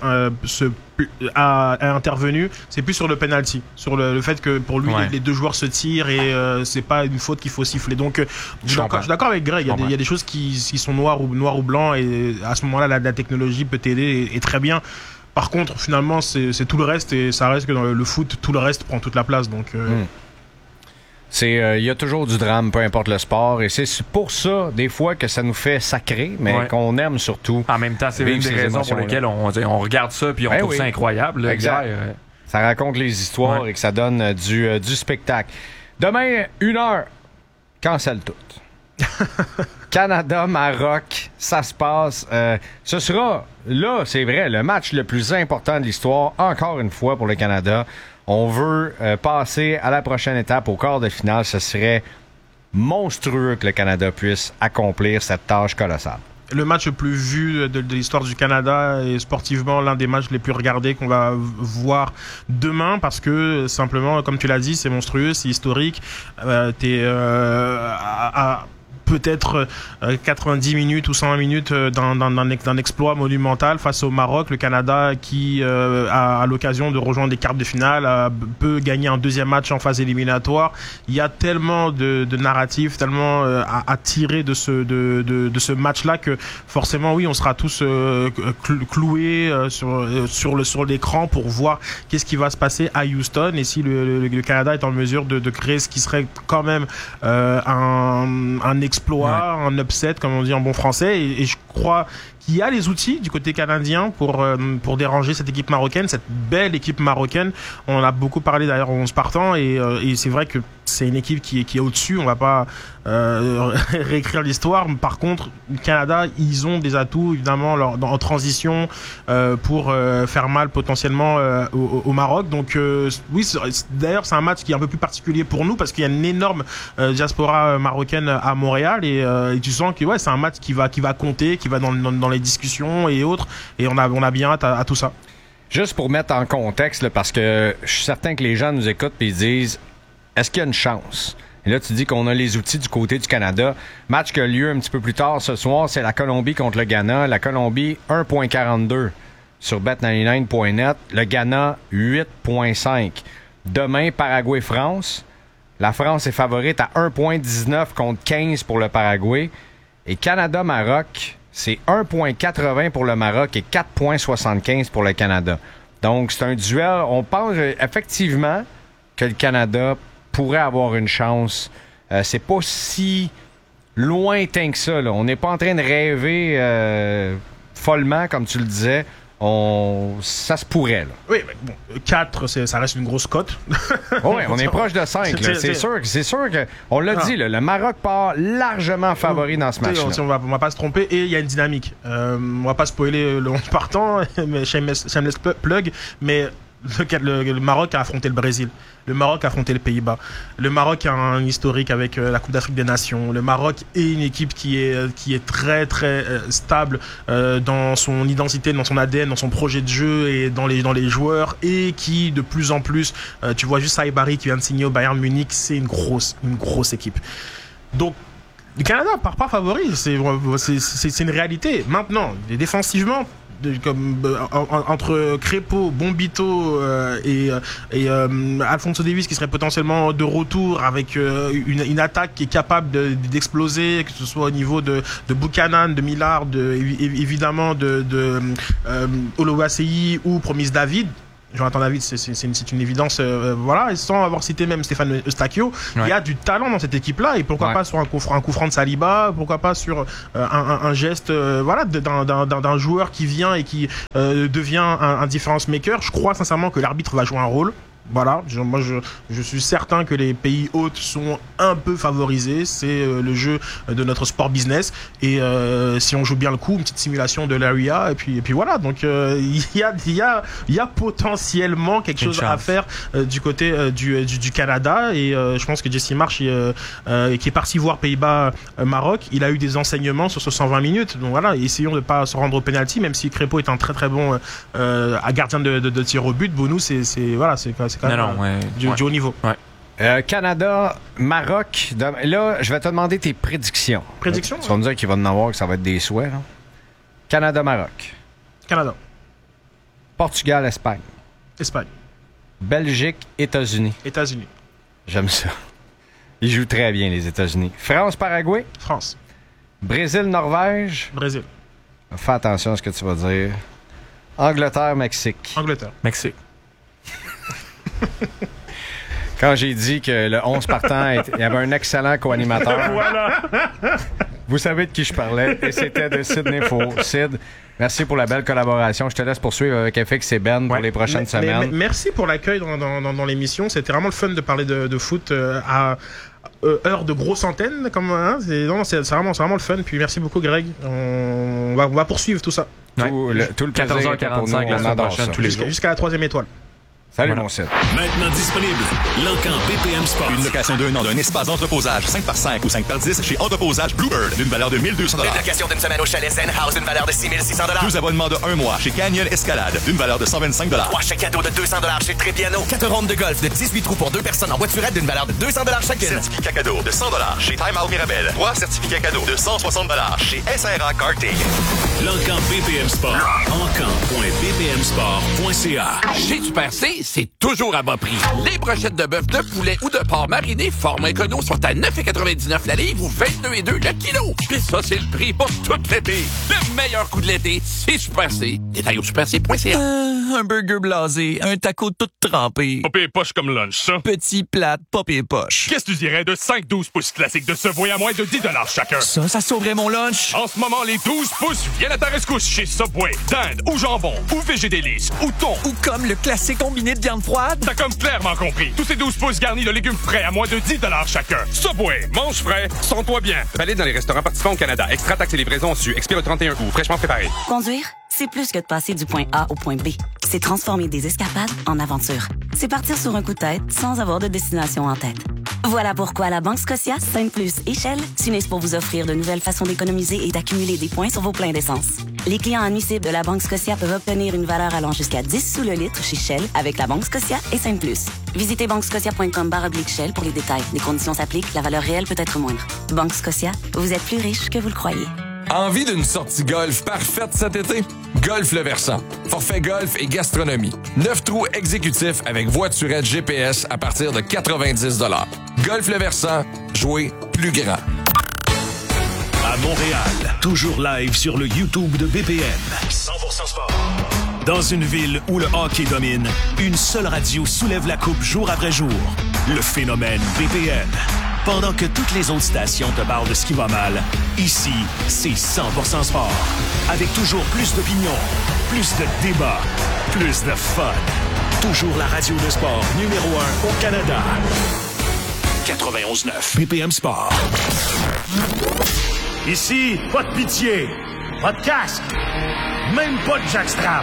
a intervenu. C'est plus sur le penalty, sur le fait que pour lui, les deux joueurs se tirent et c'est pas une faute qu'il faut siffler. Donc, je suis d'accord avec Greg. Il y a des choses qui sont noires ou blancs, et à ce moment-là, la technologie peut t'aider et très bien. Par contre, finalement, c'est tout le reste, et ça reste que dans le foot, tout le reste prend toute la place. Donc, il y a toujours du drame, peu importe le sport, et c'est pour ça, des fois, que ça nous fait sacrer, mais qu'on aime surtout. En même temps, c'est une des raisons pour lesquelles on regarde ça puis on trouve ça incroyable. Là, exact. Ça raconte les histoires et que ça donne du spectacle. Demain, 1h, cancelle tout. Canada, Maroc, ça se passe. Ce sera, là, c'est vrai, le match le plus important de l'histoire, encore une fois pour le Canada. On veut passer à la prochaine étape, au quart de finale. Ce serait monstrueux que le Canada puisse accomplir cette tâche colossale. Le match le plus vu de l'histoire du Canada et sportivement l'un des matchs les plus regardés qu'on va voir demain, parce que simplement, comme tu l'as dit, c'est monstrueux, c'est historique. T'es peut-être 90 minutes ou 120 minutes d'un exploit monumental face au Maroc. Le Canada qui a l'occasion de rejoindre les quarts de finale, peut gagner un deuxième match en phase éliminatoire. Il y a tellement de narratifs, tellement à tirer de ce match-là que forcément, oui, on sera tous cloués sur l'écran pour voir qu'est-ce qui va se passer à Houston, et si le Canada est en mesure de créer ce qui serait quand même un exploit, un upset, comme on dit en bon français, et je crois qu'il y a les outils du côté canadien pour déranger cette équipe marocaine, cette belle équipe marocaine. On en a beaucoup parlé d'ailleurs en 11 partants, et c'est vrai que c'est une équipe qui est au-dessus. On va pas réécrire l'histoire. Par contre, le Canada, ils ont des atouts évidemment en transition pour faire mal potentiellement au Maroc. Donc oui, d'ailleurs c'est un match qui est un peu plus particulier pour nous parce qu'il y a une énorme diaspora marocaine à Montréal, et tu sens que c'est un match qui va compter, qui va dans les discussions et autres, et on a bien hâte à tout ça. Juste pour mettre en contexte, là, parce que je suis certain que les gens nous écoutent et ils disent, est-ce qu'il y a une chance? Et là, tu dis qu'on a les outils du côté du Canada. Match qui a lieu un petit peu plus tard ce soir, c'est la Colombie contre le Ghana. La Colombie, 1.42 sur bet99.net. Le Ghana, 8.5. Demain, Paraguay-France. La France est favorite à 1.19 contre 15 pour le Paraguay. Et Canada-Maroc, c'est 1.80 pour le Maroc et 4.75 pour le Canada. Donc, c'est un duel. On pense effectivement que le Canada pourrait avoir une chance. C'est pas si lointain que ça, là. On n'est pas en train de rêver follement, comme tu le disais. Ça se pourrait, là. Oui, mais bon, 4, ça reste une grosse cote. Oui, on est proche de 5. C'est sûr que on l'a dit, là, le Maroc part largement favori dans ce match-là. On va pas se tromper, et il y a une dynamique. On va pas spoiler le 11 partant, mais shameless plug, mais le Maroc a affronté le Brésil. Le Maroc a affronté les Pays-Bas. Le Maroc a un historique avec la Coupe d'Afrique des Nations. Le Maroc est une équipe qui est très très stable dans son identité, dans son ADN, dans son projet de jeu et dans les joueurs, et qui de plus en plus, tu vois juste Saïbari qui vient de signer au Bayern Munich, c'est une grosse équipe. Donc le Canada part pas favori, c'est une réalité. Maintenant, défensivement, entre Crépeau, Bombito et Alphonso Davies qui serait potentiellement de retour avec une attaque qui est capable d'exploser, que ce soit au niveau de Buchanan, de Millard, évidemment de Oluwaseyi ou Promise David. Jonathan David, c'est une évidence, voilà, et sans avoir cité même Stéphane Eustachio, il y a du talent dans cette équipe-là, et pourquoi pas sur un coup franc de Saliba, pourquoi pas sur un geste, voilà, d'un joueur qui vient et qui devient un difference maker. Je crois sincèrement que l'arbitre va jouer un rôle. Voilà, moi je suis certain que les pays hôtes sont un peu favorisés, c'est le jeu de notre sport business, et si on joue bien le coup, une petite simulation de l'area, et puis voilà, donc il y a potentiellement quelque chose à faire du côté du Canada, et je pense que Jesse Marsch qui est parti voir Pays-Bas Maroc, il a eu des enseignements sur ce 120 minutes, donc voilà, essayons de pas se rendre au penalty, même si Crépeau est un très très bon gardien de tir au but. Bonou, c'est du haut niveau. Canada, Maroc. Là, je vais te demander tes prédictions. Prédictions? Tu vas me dire qu'il va en avoir, que ça va être des souhaits. Hein? Canada, Maroc. Canada. Portugal, Espagne. Espagne. Belgique, États-Unis. États-Unis. J'aime ça. Ils jouent très bien, les États-Unis. France, Paraguay. France. Brésil, Norvège. Brésil. Fais attention à ce que tu vas dire. Angleterre, Mexique. Angleterre. Mexique. Quand j'ai dit que le 11 partant, il y avait un excellent co-animateur. Voilà. Vous savez de qui je parlais, et c'était de Sidney Faux. Sid, merci pour la belle collaboration. Je te laisse poursuivre avec FX et Ben pour les prochaines semaines. Merci pour l'accueil dans l'émission. C'était vraiment le fun de parler de foot à heure de grosse antenne. C'est vraiment le fun. Puis merci beaucoup, Greg. On va poursuivre tout ça. Tout le plaisir 14h45 la semaine prochaine, tous les jours. Jusqu'à la 3e étoile. Salut, mon Sid. Maintenant disponible, L'Encan BPM Sport. Une location d'1 an d'un espace d'entreposage 5x5 ou 5x10 chez Entreposage Bluebird d'une valeur de 1 200 $. Une location d'une semaine au chalet Zen House d'une valeur de 6 600 $. 2 abonnements de 1 mois chez Canyon Escalade d'une valeur de 125 $. 3 chèques cadeaux de 200 $ chez Trébiano. 4 rondes de golf de 18 trous pour 2 personnes en voiturette d'une valeur de 200 $ chacune. Certificat cadeau de 100 $ chez Time Out Mirabel. 3 certificats cadeaux de 160 $ chez SRA Karting. L'Encan BPM Sport. Encan.bpmsport.ca. Chez Super C, c'est toujours à bas prix. Les brochettes de bœuf, de poulet ou de porc mariné forme écono sont à 9,99 la livre ou 22,2 le kilo. Puis ça, c'est le prix pour tout l'été. Le meilleur coup de l'été, c'est Super C. Détail au superc.ca. Un burger blasé, un taco tout trempé. Popé poche comme lunch, ça. Petit plat, popé poche. Qu'est-ce que tu dirais de 5-12 pouces classiques de Subway à moins de 10 $ chacun? Ça sauverait mon lunch. En ce moment, les 12 pouces viennent à ta rescousse chez Subway. Dinde ou jambon ou végédélice ou thon. Ou comme le classique combiné de viande froide. T'as comme clairement compris. Tous ces 12 pouces garnis de légumes frais à moins de 10 $ chacun. Subway, mange frais, sens-toi bien. Valide dans les restaurants participants au Canada. Extra taxes et livraison su. Expire le 31 août. Fraîchement préparé. Conduire, c'est plus que de passer du point A au point B. C'est transformer des escapades en aventures. C'est partir sur un coup de tête sans avoir de destination en tête. Voilà pourquoi la Banque Scotia, Sainte-Plus et Shell s'unissent pour vous offrir de nouvelles façons d'économiser et d'accumuler des points sur vos pleins d'essence. Les clients admissibles de la Banque Scotia peuvent obtenir une valeur allant jusqu'à 10 sous le litre chez Shell avec la Banque Scotia et Sainte-Plus. Visitez banquescotia.com/Shell pour les détails. Les conditions s'appliquent, la valeur réelle peut être moindre. Banque Scotia, vous êtes plus riche que vous le croyez. Envie d'une sortie golf parfaite cet été? Golf Le Versant. Forfait golf et gastronomie. 9 trous exécutifs avec voiturette GPS à partir de 90 $. Golf Le Versant. Jouez plus grand. À Montréal, toujours live sur le YouTube de BPM. 100% sport. Dans une ville où le hockey domine, une seule radio soulève la coupe jour après jour. Le phénomène BPM. Pendant que toutes les autres stations te parlent de ce qui va mal, ici, c'est 100% sport. Avec toujours plus d'opinions, plus de débats, plus de fun. Toujours la radio de sport numéro 1 au Canada. 91.9 BPM Sport. Ici, pas de pitié, pas de casque, même pas de jackstrap.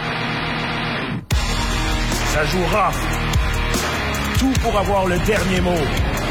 Ça joue rough. Tout pour avoir le dernier mot.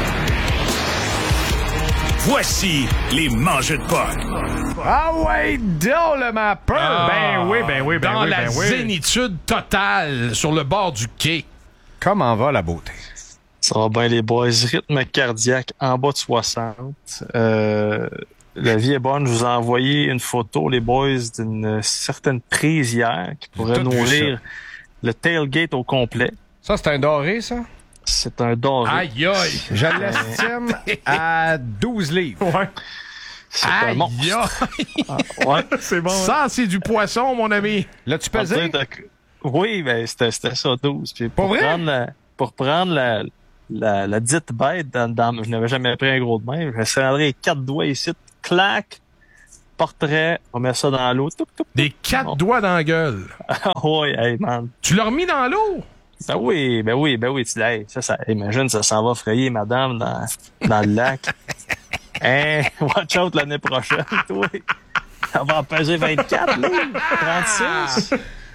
Voici les mangeux de potes. Ah ouais, dans le mappeur! Dans la zénitude totale, sur le bord du quai. Comment va la beauté? Ça va bien, les boys. Rythme cardiaque en bas de 60. La vie est bonne. Je vous ai envoyé une photo, les boys, d'une certaine prise hier qui pourrait nourrir le tailgate au complet. Ça, c'est un doré, ça? C'est un doré. Aïe, aïe! Je l'estime à 12 livres. Ouais. C'est un monstre. Ouais. C'est bon. Ça, c'est du poisson, mon ami. L'as-tu pesé? Oui, ben c'était ça, 12. Puis pour prendre la dite bête, je n'avais jamais pris un gros de main. Je serrerai 4 doigts ici, clac, portrait, on met ça dans l'eau. Des 4 doigts dans la gueule. Oui, hey man. Tu l'as remis dans l'eau? Ben oui. Ça, imagine, ça s'en va frayer madame dans le lac. Hein, watch out l'année prochaine, toi. Ça va en peser 24, livres, 36.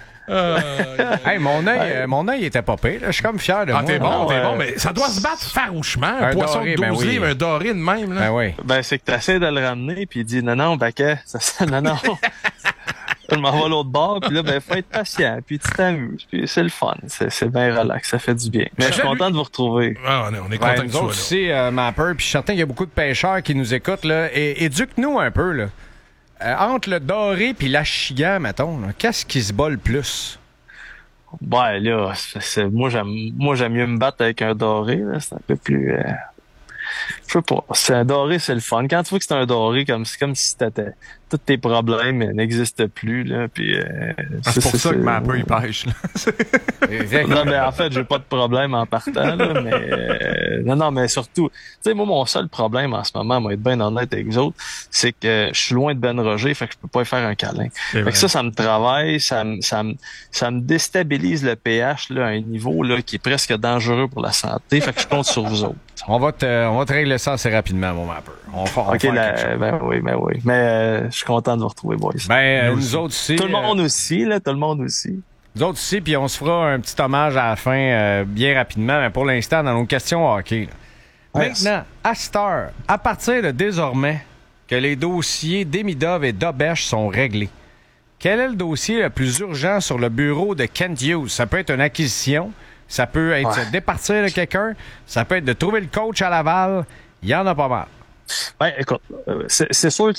Hey, mon œil était pas pire. Je suis comme fier de moi. T'es bon, mais ça doit se battre farouchement. Un poisson doré, de 12 livres, un doré de même. Là. Ben oui. Ben, c'est que t'essaies de le ramener, puis il dit non, Baquet, non. Je m'en vais l'autre bord, puis là, ben, faut être patient, puis tu t'amuses, puis c'est le fun. C'est bien relax, ça fait du bien. Mais je suis content de vous retrouver. Ah, on est content que tu sois là. Aussi, Mapper, puis je suis certain qu'il y a beaucoup de pêcheurs qui nous écoutent, là, et éduque-nous un peu, là. Entre le doré puis l'achigan, mettons, là, qu'est-ce qui se bat le plus? Ben, là, moi, j'aime mieux me battre avec un doré, là. C'est un peu plus... Je sais pas. C'est un doré, c'est le fun. Quand tu vois que c'est un doré, c'est comme si tous tes problèmes n'existent plus, là. Puis, c'est pour ça que Mapper, il pêche, là. Non, mais en fait, j'ai pas de problème en partant, là, mais non, mais surtout, tu sais, moi, mon seul problème en ce moment, moi, être bien honnête avec vous autres, c'est que je suis loin de Ben Roger, fait que je peux pas y faire un câlin. Fait que ça me travaille, ça me déstabilise le pH, là, à un niveau, là, qui est presque dangereux pour la santé, fait que je compte sur vous autres. On va te régler ça assez rapidement, mon Mapper. Ben oui. Mais je suis content de vous retrouver, boys. Nous autres aussi. Tout le monde aussi. Nous autres aussi, puis on se fera un petit hommage à la fin bien rapidement, mais pour l'instant, dans nos questions hockey. Maintenant, à cette heure, à partir de désormais que les dossiers d'Emidov et d'Obèche sont réglés, quel est le dossier le plus urgent sur le bureau de Kent Hughes? Ça peut être une acquisition, ça peut être se départir de quelqu'un, ça peut être de trouver le coach à Laval. Il y en a pas mal. Ben, écoute, c'est sûr que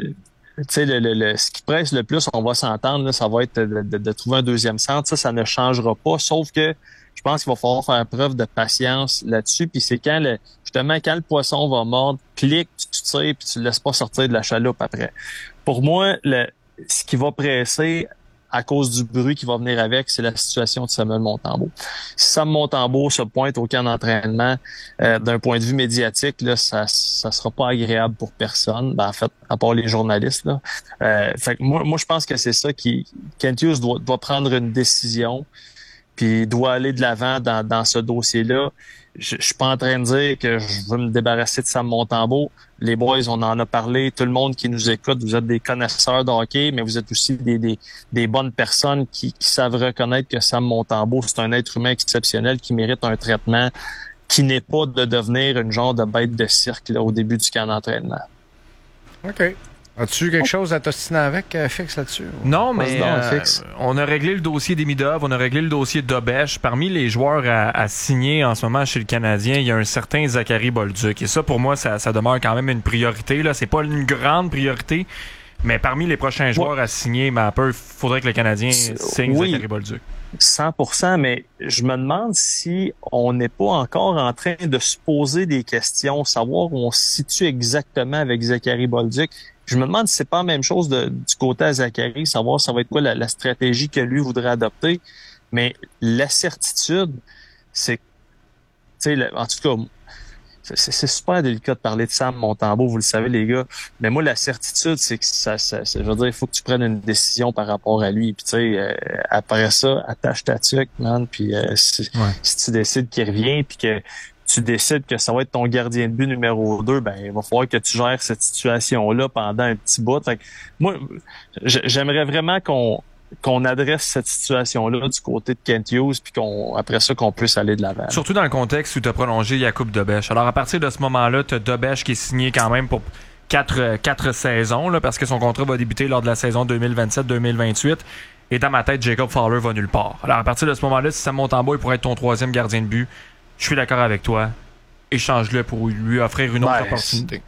ce qui presse le plus, on va s'entendre, là, ça va être de trouver un deuxième centre. Ça ne changera pas, sauf que je pense qu'il va falloir faire preuve de patience là-dessus. Puis c'est quand le poisson va mordre, clique, tu tires, puis tu le laisses pas sortir de la chaloupe après. Pour moi, ce qui va presser à cause du bruit qui va venir avec, c'est la situation de Samuel Montembeault. Si Samuel Montembeault se pointe au camp d'entraînement, d'un point de vue médiatique, là, ça sera pas agréable pour personne. Ben, en fait, à part les journalistes, là. Fait que moi, je pense que c'est ça Kent Hughes doit prendre une décision, puis doit aller de l'avant dans ce dossier-là. Je suis pas en train de dire que je veux me débarrasser de Sam Montembeault. Les boys, on en a parlé. Tout le monde qui nous écoute, vous êtes des connaisseurs de hockey, mais vous êtes aussi des bonnes personnes qui savent reconnaître que Sam Montembeault, c'est un être humain exceptionnel qui mérite un traitement qui n'est pas de devenir une genre de bête de cirque là, au début du camp d'entraînement. OK. As-tu quelque chose à t'ostiner avec, Fix, là-dessus? Non, mais on a réglé le dossier d'Emidov, on a réglé le dossier d'Obèche. Parmi les joueurs à signer en ce moment chez le Canadien, il y a un certain Zachary Bolduc. Et ça, pour moi, ça demeure quand même une priorité. Là, c'est pas une grande priorité, mais parmi les prochains joueurs à signer, il faudrait que le Canadien signe Zachary Bolduc. 100%, mais je me demande si on n'est pas encore en train de se poser des questions, savoir où on se situe exactement avec Zachary Bolduc. Je me demande si c'est pas la même chose du côté à Zachary, savoir ça va être quoi la stratégie que lui voudrait adopter. Mais la certitude, c'est, tu sais, en tout cas, c'est super délicat de parler de Sam Montembeault, vous le savez les gars. Mais moi, la certitude, c'est que je veux dire, il faut que tu prennes une décision par rapport à lui. Puis tu sais, après ça, attache ta tuque, man. Puis si tu décides qu'il revient, puis que tu décides que ça va être ton gardien de but numéro 2, ben il va falloir que tu gères cette situation-là pendant un petit bout. Fait que moi, j'aimerais vraiment qu'on adresse cette situation-là du côté de Kent Hughes, puis après ça, qu'on puisse aller de l'avant. Surtout dans le contexte où tu as prolongé Jakub Dobèche. Alors, à partir de ce moment-là, tu as Dobèche qui est signé quand même pour quatre saisons, là, parce que son contrat va débuter lors de la saison 2027-2028. Et dans ma tête, Jacob Fowler va nulle part. Alors, à partir de ce moment-là, si Sam Montembeault pourrait être ton troisième gardien de but, je suis d'accord avec toi. Échange-le pour lui offrir une autre opportunité.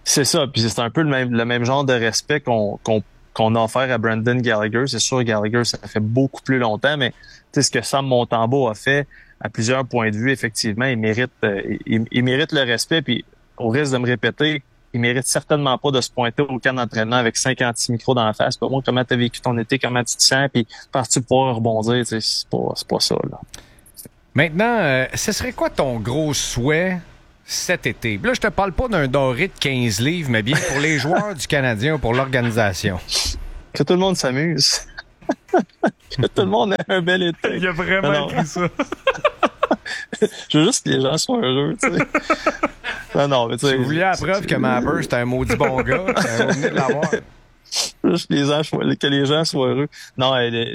C'est ça, puis c'est un peu le même genre de respect qu'on a offert à Brandon Gallagher. C'est sûr, Gallagher, ça fait beaucoup plus longtemps, mais ce que Sam Montembeault a fait, à plusieurs points de vue, effectivement, il mérite le respect, puis au risque de me répéter, il mérite certainement pas de se pointer au camp d'entraînement avec 56 micros dans la face. Pas moi, comment t'as vécu ton été, comment tu te sens, puis penses-tu pouvoir rebondir, c'est pas ça, là. Maintenant, ce serait quoi ton gros souhait cet été? Là, je te parle pas d'un doré de 15 livres, mais bien pour les joueurs du Canadien ou pour l'organisation. Que tout le monde s'amuse. Que tout le monde ait un bel été. Il a vraiment écrit ça. Je veux juste que les gens soient heureux, tu sais. Non, mais tu sais. Si vous vouliez la preuve que Mapper, c'est un maudit bon gars, vous venez de l'avoir. Juste que les gens soient heureux. Non,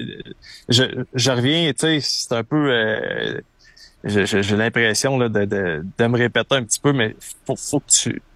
je reviens, tu sais, c'est un peu... j'ai l'impression là, de me répéter un petit peu, mais faut que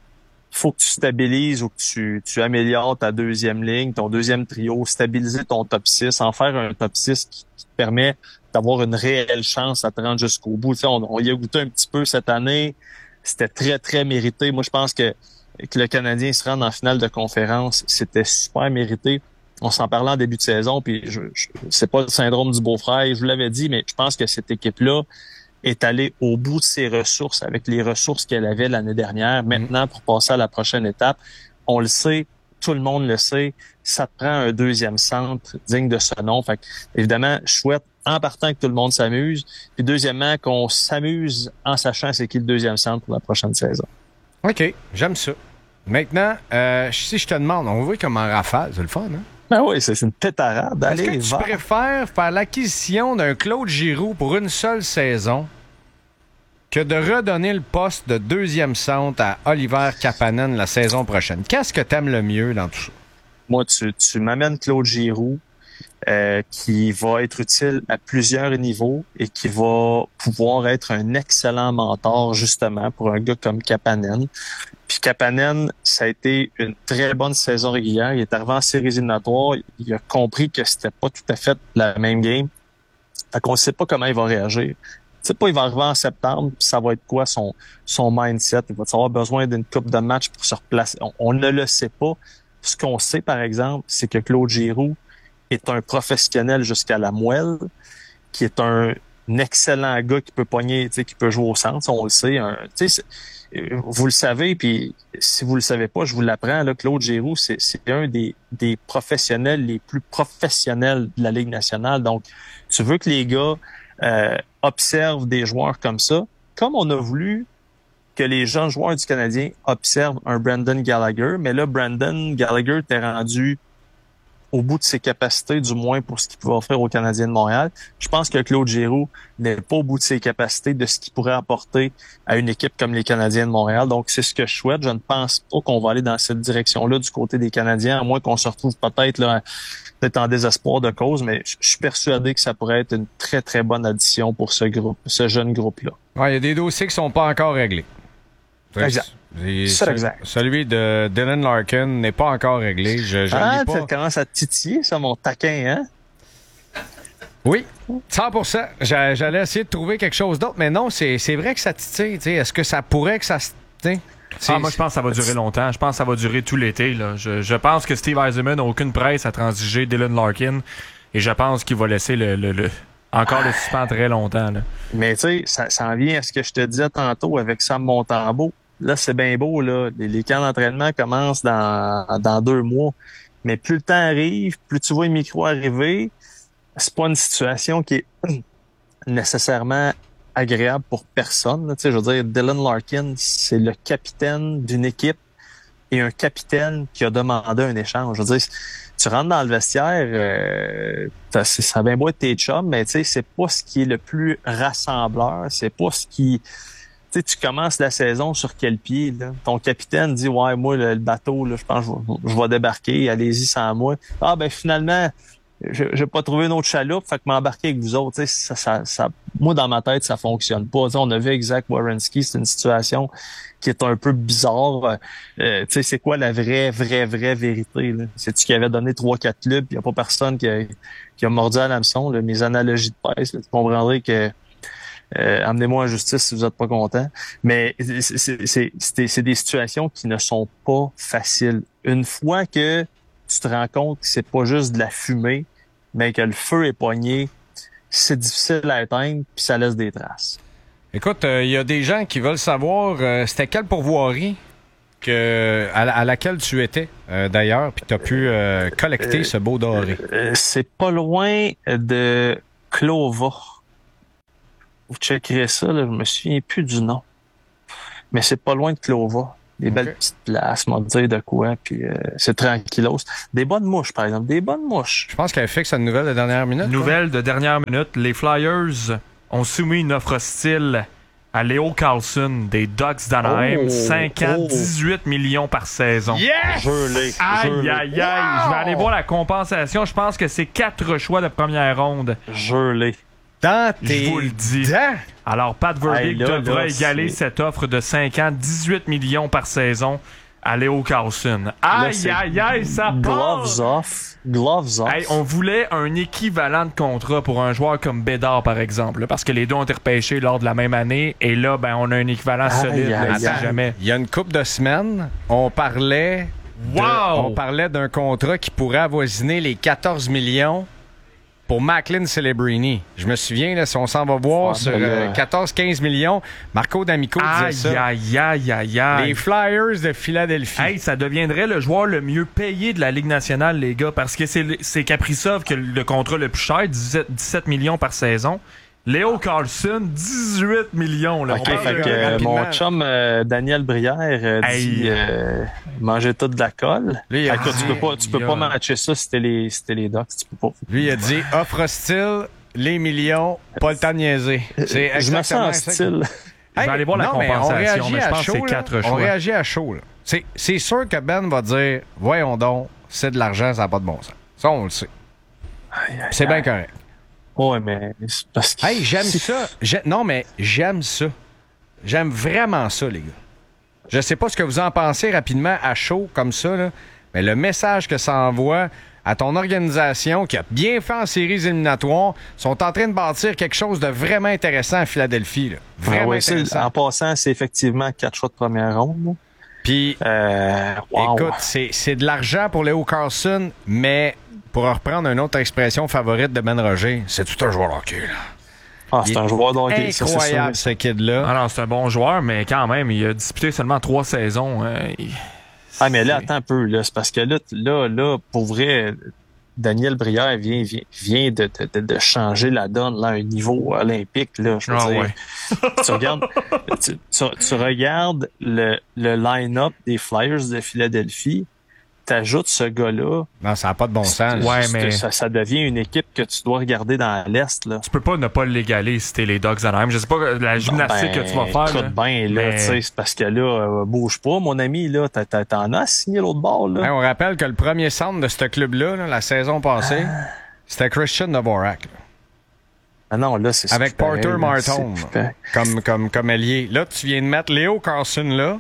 tu stabilises ou que tu améliores ta deuxième ligne, ton deuxième trio, stabiliser ton top 6, en faire un top 6 qui te permet d'avoir une réelle chance à te rendre jusqu'au bout. Tu sais, on y a goûté un petit peu cette année. C'était très, très mérité. Moi, je pense que le Canadien se rende en finale de conférence, c'était super mérité. On s'en parlait en début de saison, puis c'est pas le syndrome du beau-frère, je vous l'avais dit, mais je pense que cette équipe-là est allée au bout de ses ressources avec les ressources qu'elle avait l'année dernière. Maintenant, pour passer à la prochaine étape, on le sait, tout le monde le sait, ça te prend un deuxième centre digne de ce nom. Fait que, évidemment, je souhaite en partant que tout le monde s'amuse, puis deuxièmement, qu'on s'amuse en sachant c'est qui le deuxième centre pour la prochaine saison. OK, j'aime ça. Maintenant, si je te demande, on voit comme en rafale, c'est le fun, hein? Ben oui, c'est une pétarade. Est-ce que tu préfères faire l'acquisition d'un Claude Giroux pour une seule saison que de redonner le poste de deuxième centre à Oliver Kapanen la saison prochaine? Qu'est-ce que t'aimes le mieux dans tout ça? Moi, tu m'amènes Claude Giroux, qui va être utile à plusieurs niveaux et qui va pouvoir être un excellent mentor, justement, pour un gars comme Kapanen. Puis Kapanen, ça a été une très bonne saison régulière. Il est arrivé en séries éliminatoires. Il a compris que c'était pas tout à fait la même game. Fait qu'on sait pas comment il va réagir. Tu sais pas, il va arriver en septembre, puis ça va être quoi son mindset? Il va avoir besoin d'une coupe de match pour se replacer. On ne le sait pas. Ce qu'on sait, par exemple, c'est que Claude Giroux est un professionnel jusqu'à la moelle, qui est un excellent gars qui peut pogner, qui peut jouer au centre, on le sait. Vous le savez, puis si vous le savez pas, je vous l'apprends, là, Claude Giroux, c'est un des professionnels les plus professionnels de la Ligue nationale. Donc, tu veux que les gars observent des joueurs comme ça, comme on a voulu que les jeunes joueurs du Canadien observent un Brandon Gallagher, mais là, Brandon Gallagher t'est rendu au bout de ses capacités, du moins pour ce qu'il pouvait offrir aux Canadiens de Montréal. Je pense que Claude Giroux n'est pas au bout de ses capacités de ce qu'il pourrait apporter à une équipe comme les Canadiens de Montréal. Donc, c'est ce que je souhaite. Je ne pense pas qu'on va aller dans cette direction-là du côté des Canadiens, à moins qu'on se retrouve peut-être en désespoir de cause, mais je suis persuadé que ça pourrait être une très, très bonne addition pour ce jeune groupe-là. Ouais, il y a des dossiers qui sont pas encore réglés. Exact. Celui de Dylan Larkin n'est pas encore réglé. Ça commence à titiller, ça, mon taquin, hein? Oui, 100%. J'allais essayer de trouver quelque chose d'autre, mais non, c'est vrai que ça titille. Est-ce que ça pourrait que ça... moi, je pense que ça va durer longtemps. Je pense que ça va durer tout l'été. Là. Je pense que Steve Yzerman n'a aucune presse à transiger Dylan Larkin et je pense qu'il va laisser encore le suspens très longtemps. Là. Mais tu sais, ça en vient à ce que je te disais tantôt avec Sam Montembeault. Là, c'est bien beau, là. Les camps d'entraînement commencent dans 2 mois. Mais plus le temps arrive, plus tu vois le micro arriver, c'est pas une situation qui est nécessairement agréable pour personne. Tu sais, je veux dire, Dylan Larkin, c'est le capitaine d'une équipe et un capitaine qui a demandé un échange. Je veux dire, tu rentres dans le vestiaire, ça a bien beau être tes chums, mais tu sais, c'est pas ce qui est le plus rassembleur, c'est pas ce qui... Tu sais, tu commences la saison sur quel pied, là? Ton capitaine dit, ouais, moi, le bateau, là, je pense que je vais débarquer, allez-y sans moi. Ah, ben, finalement, j'ai pas trouvé une autre chaloupe, fait que m'embarquer avec vous autres. Tu sais, ça, moi, dans ma tête, ça fonctionne pas. Tu sais, on a vu avec Zach Werenski, c'est une situation qui est un peu bizarre. Tu sais, c'est quoi la vraie vérité, là? C'est-tu qu'il avait donné 3-4 clubs, il y a pas personne qui a mordu à l'hameçon, là? Mes analogies de presse, là, tu comprendrais que amenez-moi en justice si vous n'êtes pas content. Mais c'est des situations qui ne sont pas faciles. Une fois que tu te rends compte que c'est pas juste de la fumée, mais que le feu est poigné, c'est difficile à éteindre, puis ça laisse des traces. Écoute, il y a des gens qui veulent savoir c'était quelle pourvoirie à laquelle tu étais, d'ailleurs, puis tu as pu collecter ce beau doré. C'est pas loin de Clova. Vous checkerez ça, là, je me souviens plus du nom. Mais c'est pas loin de Clova. Des belles petites places, m'en dire de quoi, puis c'est tranquillos. Des bonnes mouches, par exemple, des bonnes mouches. Je pense qu'elle fixe une nouvelle de dernière minute. Nouvelle de dernière minute, les Flyers ont soumis une offre hostile à Leo Carlson des Ducks d'Anaheim. 5 ans, 18 millions par saison. Yes! Aïe. Je vais aller voir la compensation. Je pense que c'est 4 choix de première ronde. Je vous le dis. Alors, Pat Verbeek devra égaler cette offre de 5 ans, 18 millions par saison à Leo Carlson. Aïe, ça passe! Gloves off. Hey, on voulait un équivalent de contrat pour un joueur comme Bédard, par exemple, là, parce que les deux ont été repêchés lors de la même année, et là, on a un équivalent solide. Jamais. Il y a une couple de semaines, on parlait d'un contrat qui pourrait avoisiner les 14 millions pour Macklin Celebrini. Je me souviens, là, si on s'en va voir sur 14-15 millions, Marco D'Amico disait ça. Aïe. Les Flyers de Philadelphie. Hey, ça deviendrait le joueur le mieux payé de la Ligue nationale, les gars, parce que c'est Kaprizov qui a le contrat le plus cher, 17 millions par saison. Leo Carlson, 18 millions. Là. OK, fait que mon chum Daniel Brière dit manger tout de la colle. Lui, tu peux pas matcher ça si t'es les Ducks. Tu peux pas. Lui, il a dit offre hostile, les millions, pas le temps de niaiser. C'est je me sens hostile. Je vais aller voir la compensation, mais je pense que c'est 4 choix. On réagit à chaud. Là. C'est sûr que Ben va dire voyons donc, c'est de l'argent, ça n'a pas de bon sens. Ça, on le sait. C'est bien correct. Ouais, mais c'est parce que... Hey, j'aime ça. Non, mais j'aime ça. J'aime vraiment ça, les gars. Je sais pas ce que vous en pensez rapidement à chaud comme ça, là, mais le message que ça envoie à ton organisation qui a bien fait en séries éliminatoires, sont en train de bâtir quelque chose de vraiment intéressant à Philadelphie. Là. Vraiment intéressant. En passant, c'est effectivement 4 choix de première ronde. Puis, écoute, c'est de l'argent pour Leo Carlson, mais... Pour reprendre une autre expression favorite de Ben Roger, c'est tout un joueur de hockey, là. C'est un joueur de hockey. Incroyable, ce kid-là. Ah non, c'est un bon joueur, mais quand même, il a disputé seulement 3 saisons. Mais là, attends un peu. Là, c'est parce que là, pour vrai, Daniel Brière vient de changer la donne là, à un niveau olympique. Là, je veux dire. Tu regardes le line-up des Flyers de Philadelphie, t'ajoutes ce gars-là. Non, ça n'a pas de bon sens. Mais ça devient une équipe que tu dois regarder dans l'Est. Là. Tu peux pas ne pas l'égaler si t'es les Ducks d'Anaheim. Je sais pas la gymnastique que tu vas faire. Écoute bien, là, tu sais, c'est parce que là, bouge pas, mon ami, là, t'en as signé l'autre bord, là. On rappelle que le premier centre de ce club-là, là, la saison passée, c'était Christian Dvorak. Ah non, là, c'est avec Porter Martin comme ailier. Là, tu viens de mettre Leo Carlson là.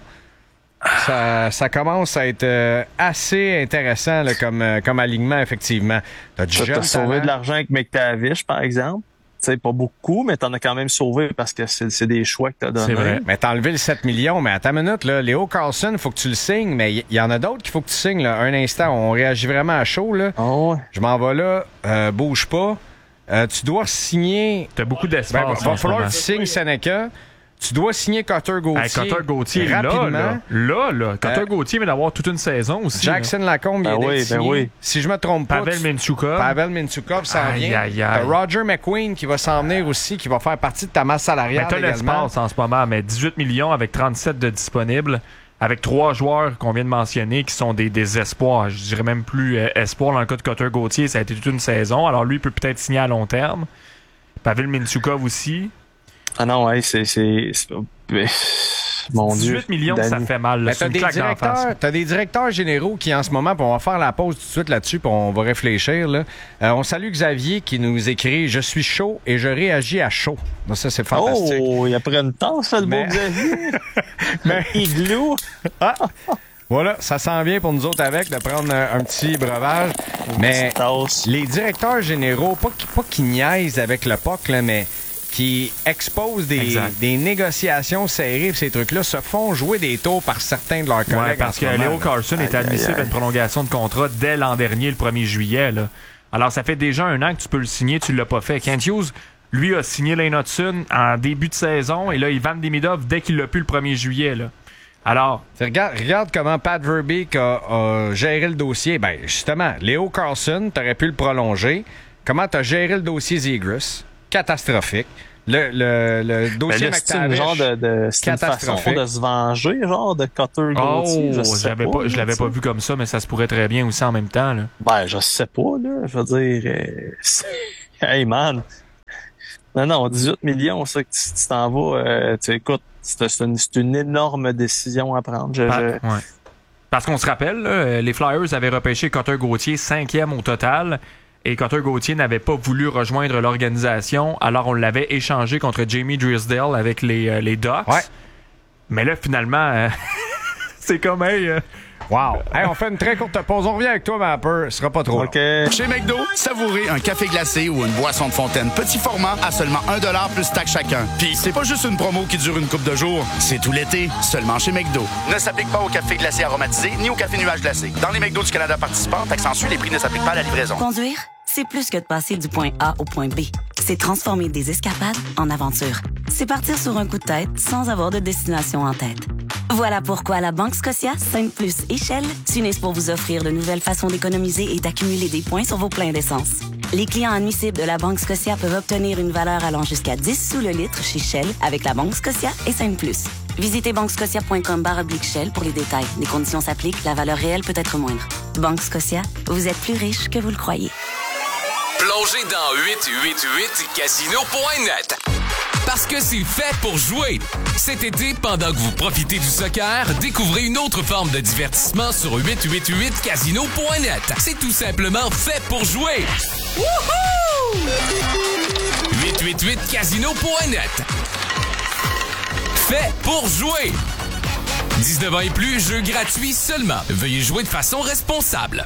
Ça commence à être assez intéressant là, comme alignement, effectivement. T'as sauvé de l'argent avec McTavish, par exemple. T'sais, pas beaucoup, mais t'en as quand même sauvé parce que c'est des choix que t'as donnés. C'est vrai. Mais t'as enlevé le 7 millions. Mais à ta minute, là, Leo Carlson, il faut que tu le signes. Mais il y en a d'autres qu'il faut que tu signes. Là. Un instant, on réagit vraiment à chaud. Là. Oh ouais. Je m'en vais là. Bouge pas. Tu dois signer... T'as beaucoup d'espace. Va falloir que tu signes Seneca. Tu dois signer Cutter Gauthier. Cutter Gauthier, rapidement. Là. Cutter Gauthier vient d'avoir toute une saison aussi. Jackson Lacombe, il est signé. Si je me trompe pas. Pavel Mintyukov s'en vient. T'as Roger McQueen qui va s'en venir aussi, qui va faire partie de ta masse salariale. T'as l'espace en ce moment, mais 18 millions avec 37 de disponibles. Avec 3 joueurs qu'on vient de mentionner qui sont des espoirs. Je dirais même plus espoirs. Dans le cas de Cutter Gauthier, ça a été toute une saison. Alors lui, il peut peut-être signer à long terme. Pavel Mintyukov aussi. Ah non, ouais, mon 18 Dieu, millions, Danny. Ça fait mal. T'as des directeurs généraux qui, en ce moment, on va faire la pause tout de suite là-dessus, puis on va réfléchir. Là. On salue Xavier qui nous écrit « Je suis chaud et je réagis à chaud ». Ça, c'est fantastique. Oh, il a pris une tasse, ça, le beau Xavier. Igloo. Voilà, ça s'en vient pour nous autres avec de prendre un petit breuvage. Mais les directeurs généraux, pas qui niaisent avec le POC, là, mais qui exposent des négociations serrées, ces trucs-là, se font jouer des tours par certains de leurs collègues. Ouais, parce que Leo Carlson est admissible à une prolongation de contrat dès l'an dernier, le 1er juillet. Là. Alors, ça fait déjà un an que tu peux le signer, tu ne l'as pas fait. Kent Hughes, lui, a signé Lane Hudson en début de saison, et là, Ivan Demidov dès qu'il l'a pu le 1er juillet. Là. Alors, regarde comment Pat Verbeek a géré le dossier. Ben, justement, Leo Carlson, t'aurais pu le prolonger. Comment t'as géré le dossier Zegras? Catastrophique. Le dossier McTavish, c'est une genre de façon de se venger, genre de Cutter Gauthier. Je l'avais pas vu comme ça, mais ça se pourrait très bien aussi en même temps. Là. Ben, je sais pas, là. Je veux dire... Hey, man! Non, 18 millions, ça, que tu t'en vas... écoute, c'est une énorme décision à prendre. Ouais. Parce qu'on se rappelle, là, les Flyers avaient repêché Cutter Gauthier 5e au total, et Cutter Gauthier n'avait pas voulu rejoindre l'organisation, alors on l'avait échangé contre Jamie Drysdale avec les Ducks. Ouais. Mais là, finalement, c'est comme... Wow! Hey, on fait une très courte pause. On revient avec toi, Mapper. Ce sera pas trop long. Chez McDo, savourez un café glacé ou une boisson de fontaine petit format à seulement 1$ plus taxe chacun. Puis c'est pas juste une promo qui dure une couple de jours. C'est tout l'été, seulement chez McDo. Ne s'applique pas au café glacé aromatisé ni au café nuage glacé. Dans les McDo du Canada participants, taxe en sus, les prix ne s'appliquent pas à la livraison. Conduire, c'est plus que de passer du point A au point B. C'est transformer des escapades en aventures. C'est partir sur un coup de tête sans avoir de destination en tête. Voilà pourquoi la Banque Scotia, Sainte Plus et Shell s'unissent pour vous offrir de nouvelles façons d'économiser et d'accumuler des points sur vos pleins d'essence. Les clients admissibles de la Banque Scotia peuvent obtenir une valeur allant jusqu'à 10 sous le litre chez Shell avec la Banque Scotia et Sainte Plus. Visitez banquescotia.com/Shell pour les détails. Les conditions s'appliquent, la valeur réelle peut être moindre. Banque Scotia, vous êtes plus riche que vous le croyez. Plongez dans 888casino.net. Parce que c'est fait pour jouer. Cet été, pendant que vous profitez du soccer, découvrez une autre forme de divertissement sur 888casino.net. C'est tout simplement fait pour jouer. Wouhou! 888casino.net. Fait pour jouer. 19 ans et plus, jeu gratuit seulement. Veuillez jouer de façon responsable.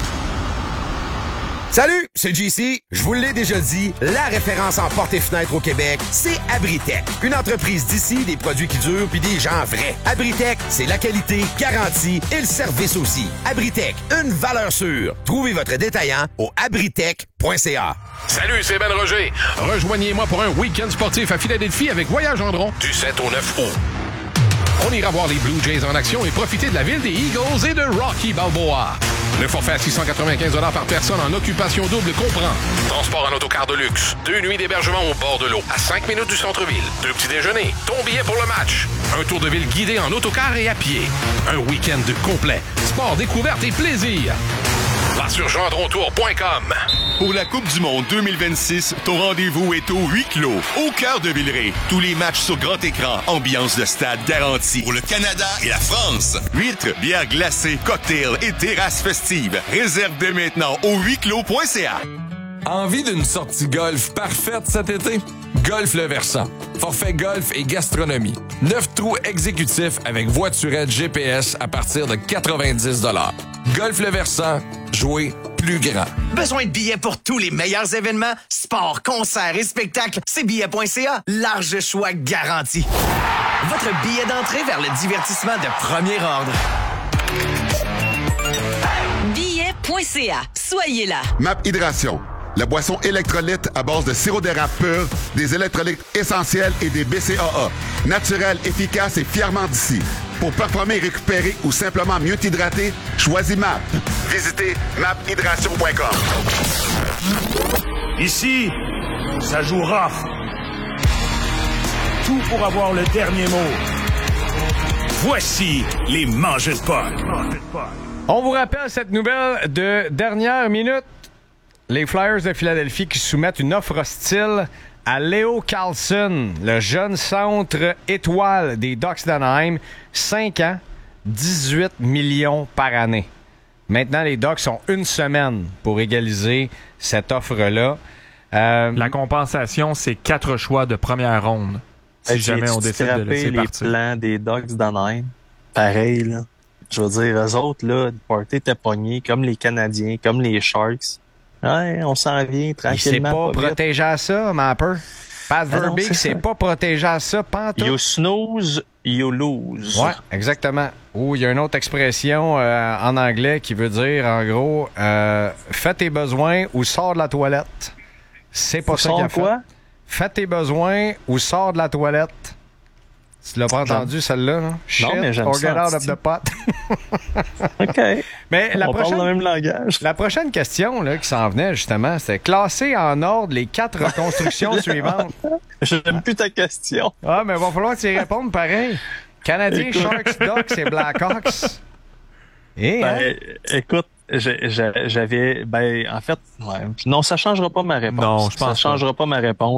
Salut, c'est JC. Je vous l'ai déjà dit, la référence en portes et fenêtres au Québec, c'est Abritech. Une entreprise d'ici, des produits qui durent puis des gens vrais. Abritech, c'est la qualité, garantie et le service aussi. Abritech, une valeur sûre. Trouvez votre détaillant au abritech.ca. Salut, c'est Ben Roger. Rejoignez-moi pour un week-end sportif à Philadelphie avec Voyage Gendron du 7 au 9 août. On ira voir les Blue Jays en action et profiter de la ville des Eagles et de Rocky Balboa. Le forfait à 695$ par personne en occupation double comprend transport en autocar de luxe, 2 nuits d'hébergement au bord de l'eau, à 5 minutes du centre-ville, 2 petits déjeuners, ton billet pour le match, un tour de ville guidé en autocar et à pied, un week-end complet, sport, découverte et plaisir. Va sur gendrontour.com. Pour la Coupe du Monde 2026, ton rendez-vous est au huis clos, au cœur de Villeray. Tous les matchs sur grand écran, ambiance de stade garantie. Pour le Canada et la France. Huîtres, bières glacées, cocktails et terrasses festives. Réserve dès maintenant au huisclos.ca. Envie d'une sortie golf parfaite cet été? Golf Le Versant. Forfait golf et gastronomie. 9 trous exécutifs avec voiturette GPS à partir de 90$. Golf Le Versant. Jouer plus grand. Besoin de billets pour tous les meilleurs événements? Sports, concerts et spectacles? C'est billet.ca. Large choix garanti. Votre billet d'entrée vers le divertissement de premier ordre. Billet.ca. Soyez là. MAP Hydration. La boisson électrolyte à base de sirop d'érable pur, des électrolytes essentiels et des BCAA. Naturel, efficace et fièrement d'ici. Pour performer, récupérer ou simplement mieux t'hydrater, choisis MAP. Visitez maphydration.com. Ici, ça joue rough. Tout pour avoir le dernier mot. Voici les Mangeurs de Puck. On vous rappelle cette nouvelle de dernière minute. Les Flyers de Philadelphie qui soumettent une offre hostile à Leo Carlson, le jeune centre étoile des Ducks d'Anaheim. 5 ans, 18 millions par année. Maintenant, les Ducks ont une semaine pour égaliser cette offre-là. La compensation, c'est 4 choix de première ronde. Si jamais on décide de laisser partir. Les plans des Ducks d'Anaheim, pareil, là. Je veux dire, eux autres, là, le party était pogné, comme les Canadiens, comme les Sharks. Ouais, on s'en vient tranquillement. Il s'est pas protégé à ça, Mapper. Pat Verbeek s'est pas protégé à ça, pantoute. You snooze, you lose. Ouais, exactement. Ou il y a une autre expression en anglais qui veut dire, en gros, fais tes besoins ou sors de la toilette. C'est pas ça qu'il a fait. Quoi? Fais tes besoins ou sors de la toilette. Tu l'as pas entendu, celle-là? Là? Shit, non, mais j'aime or ça. get out of the pot. OK. Mais on parle le même langage. La prochaine question là, qui s'en venait, justement, c'était classer en ordre les 4 reconstructions suivantes. J'aime plus ta question. Ah, mais il va falloir que tu y répondes pareil. Canadiens, Sharks, Ducks et Blackhawks. Écoute, j'avais... en fait, ouais, non, ça changera pas ma réponse. Non, je pense ça changera pas ma réponse.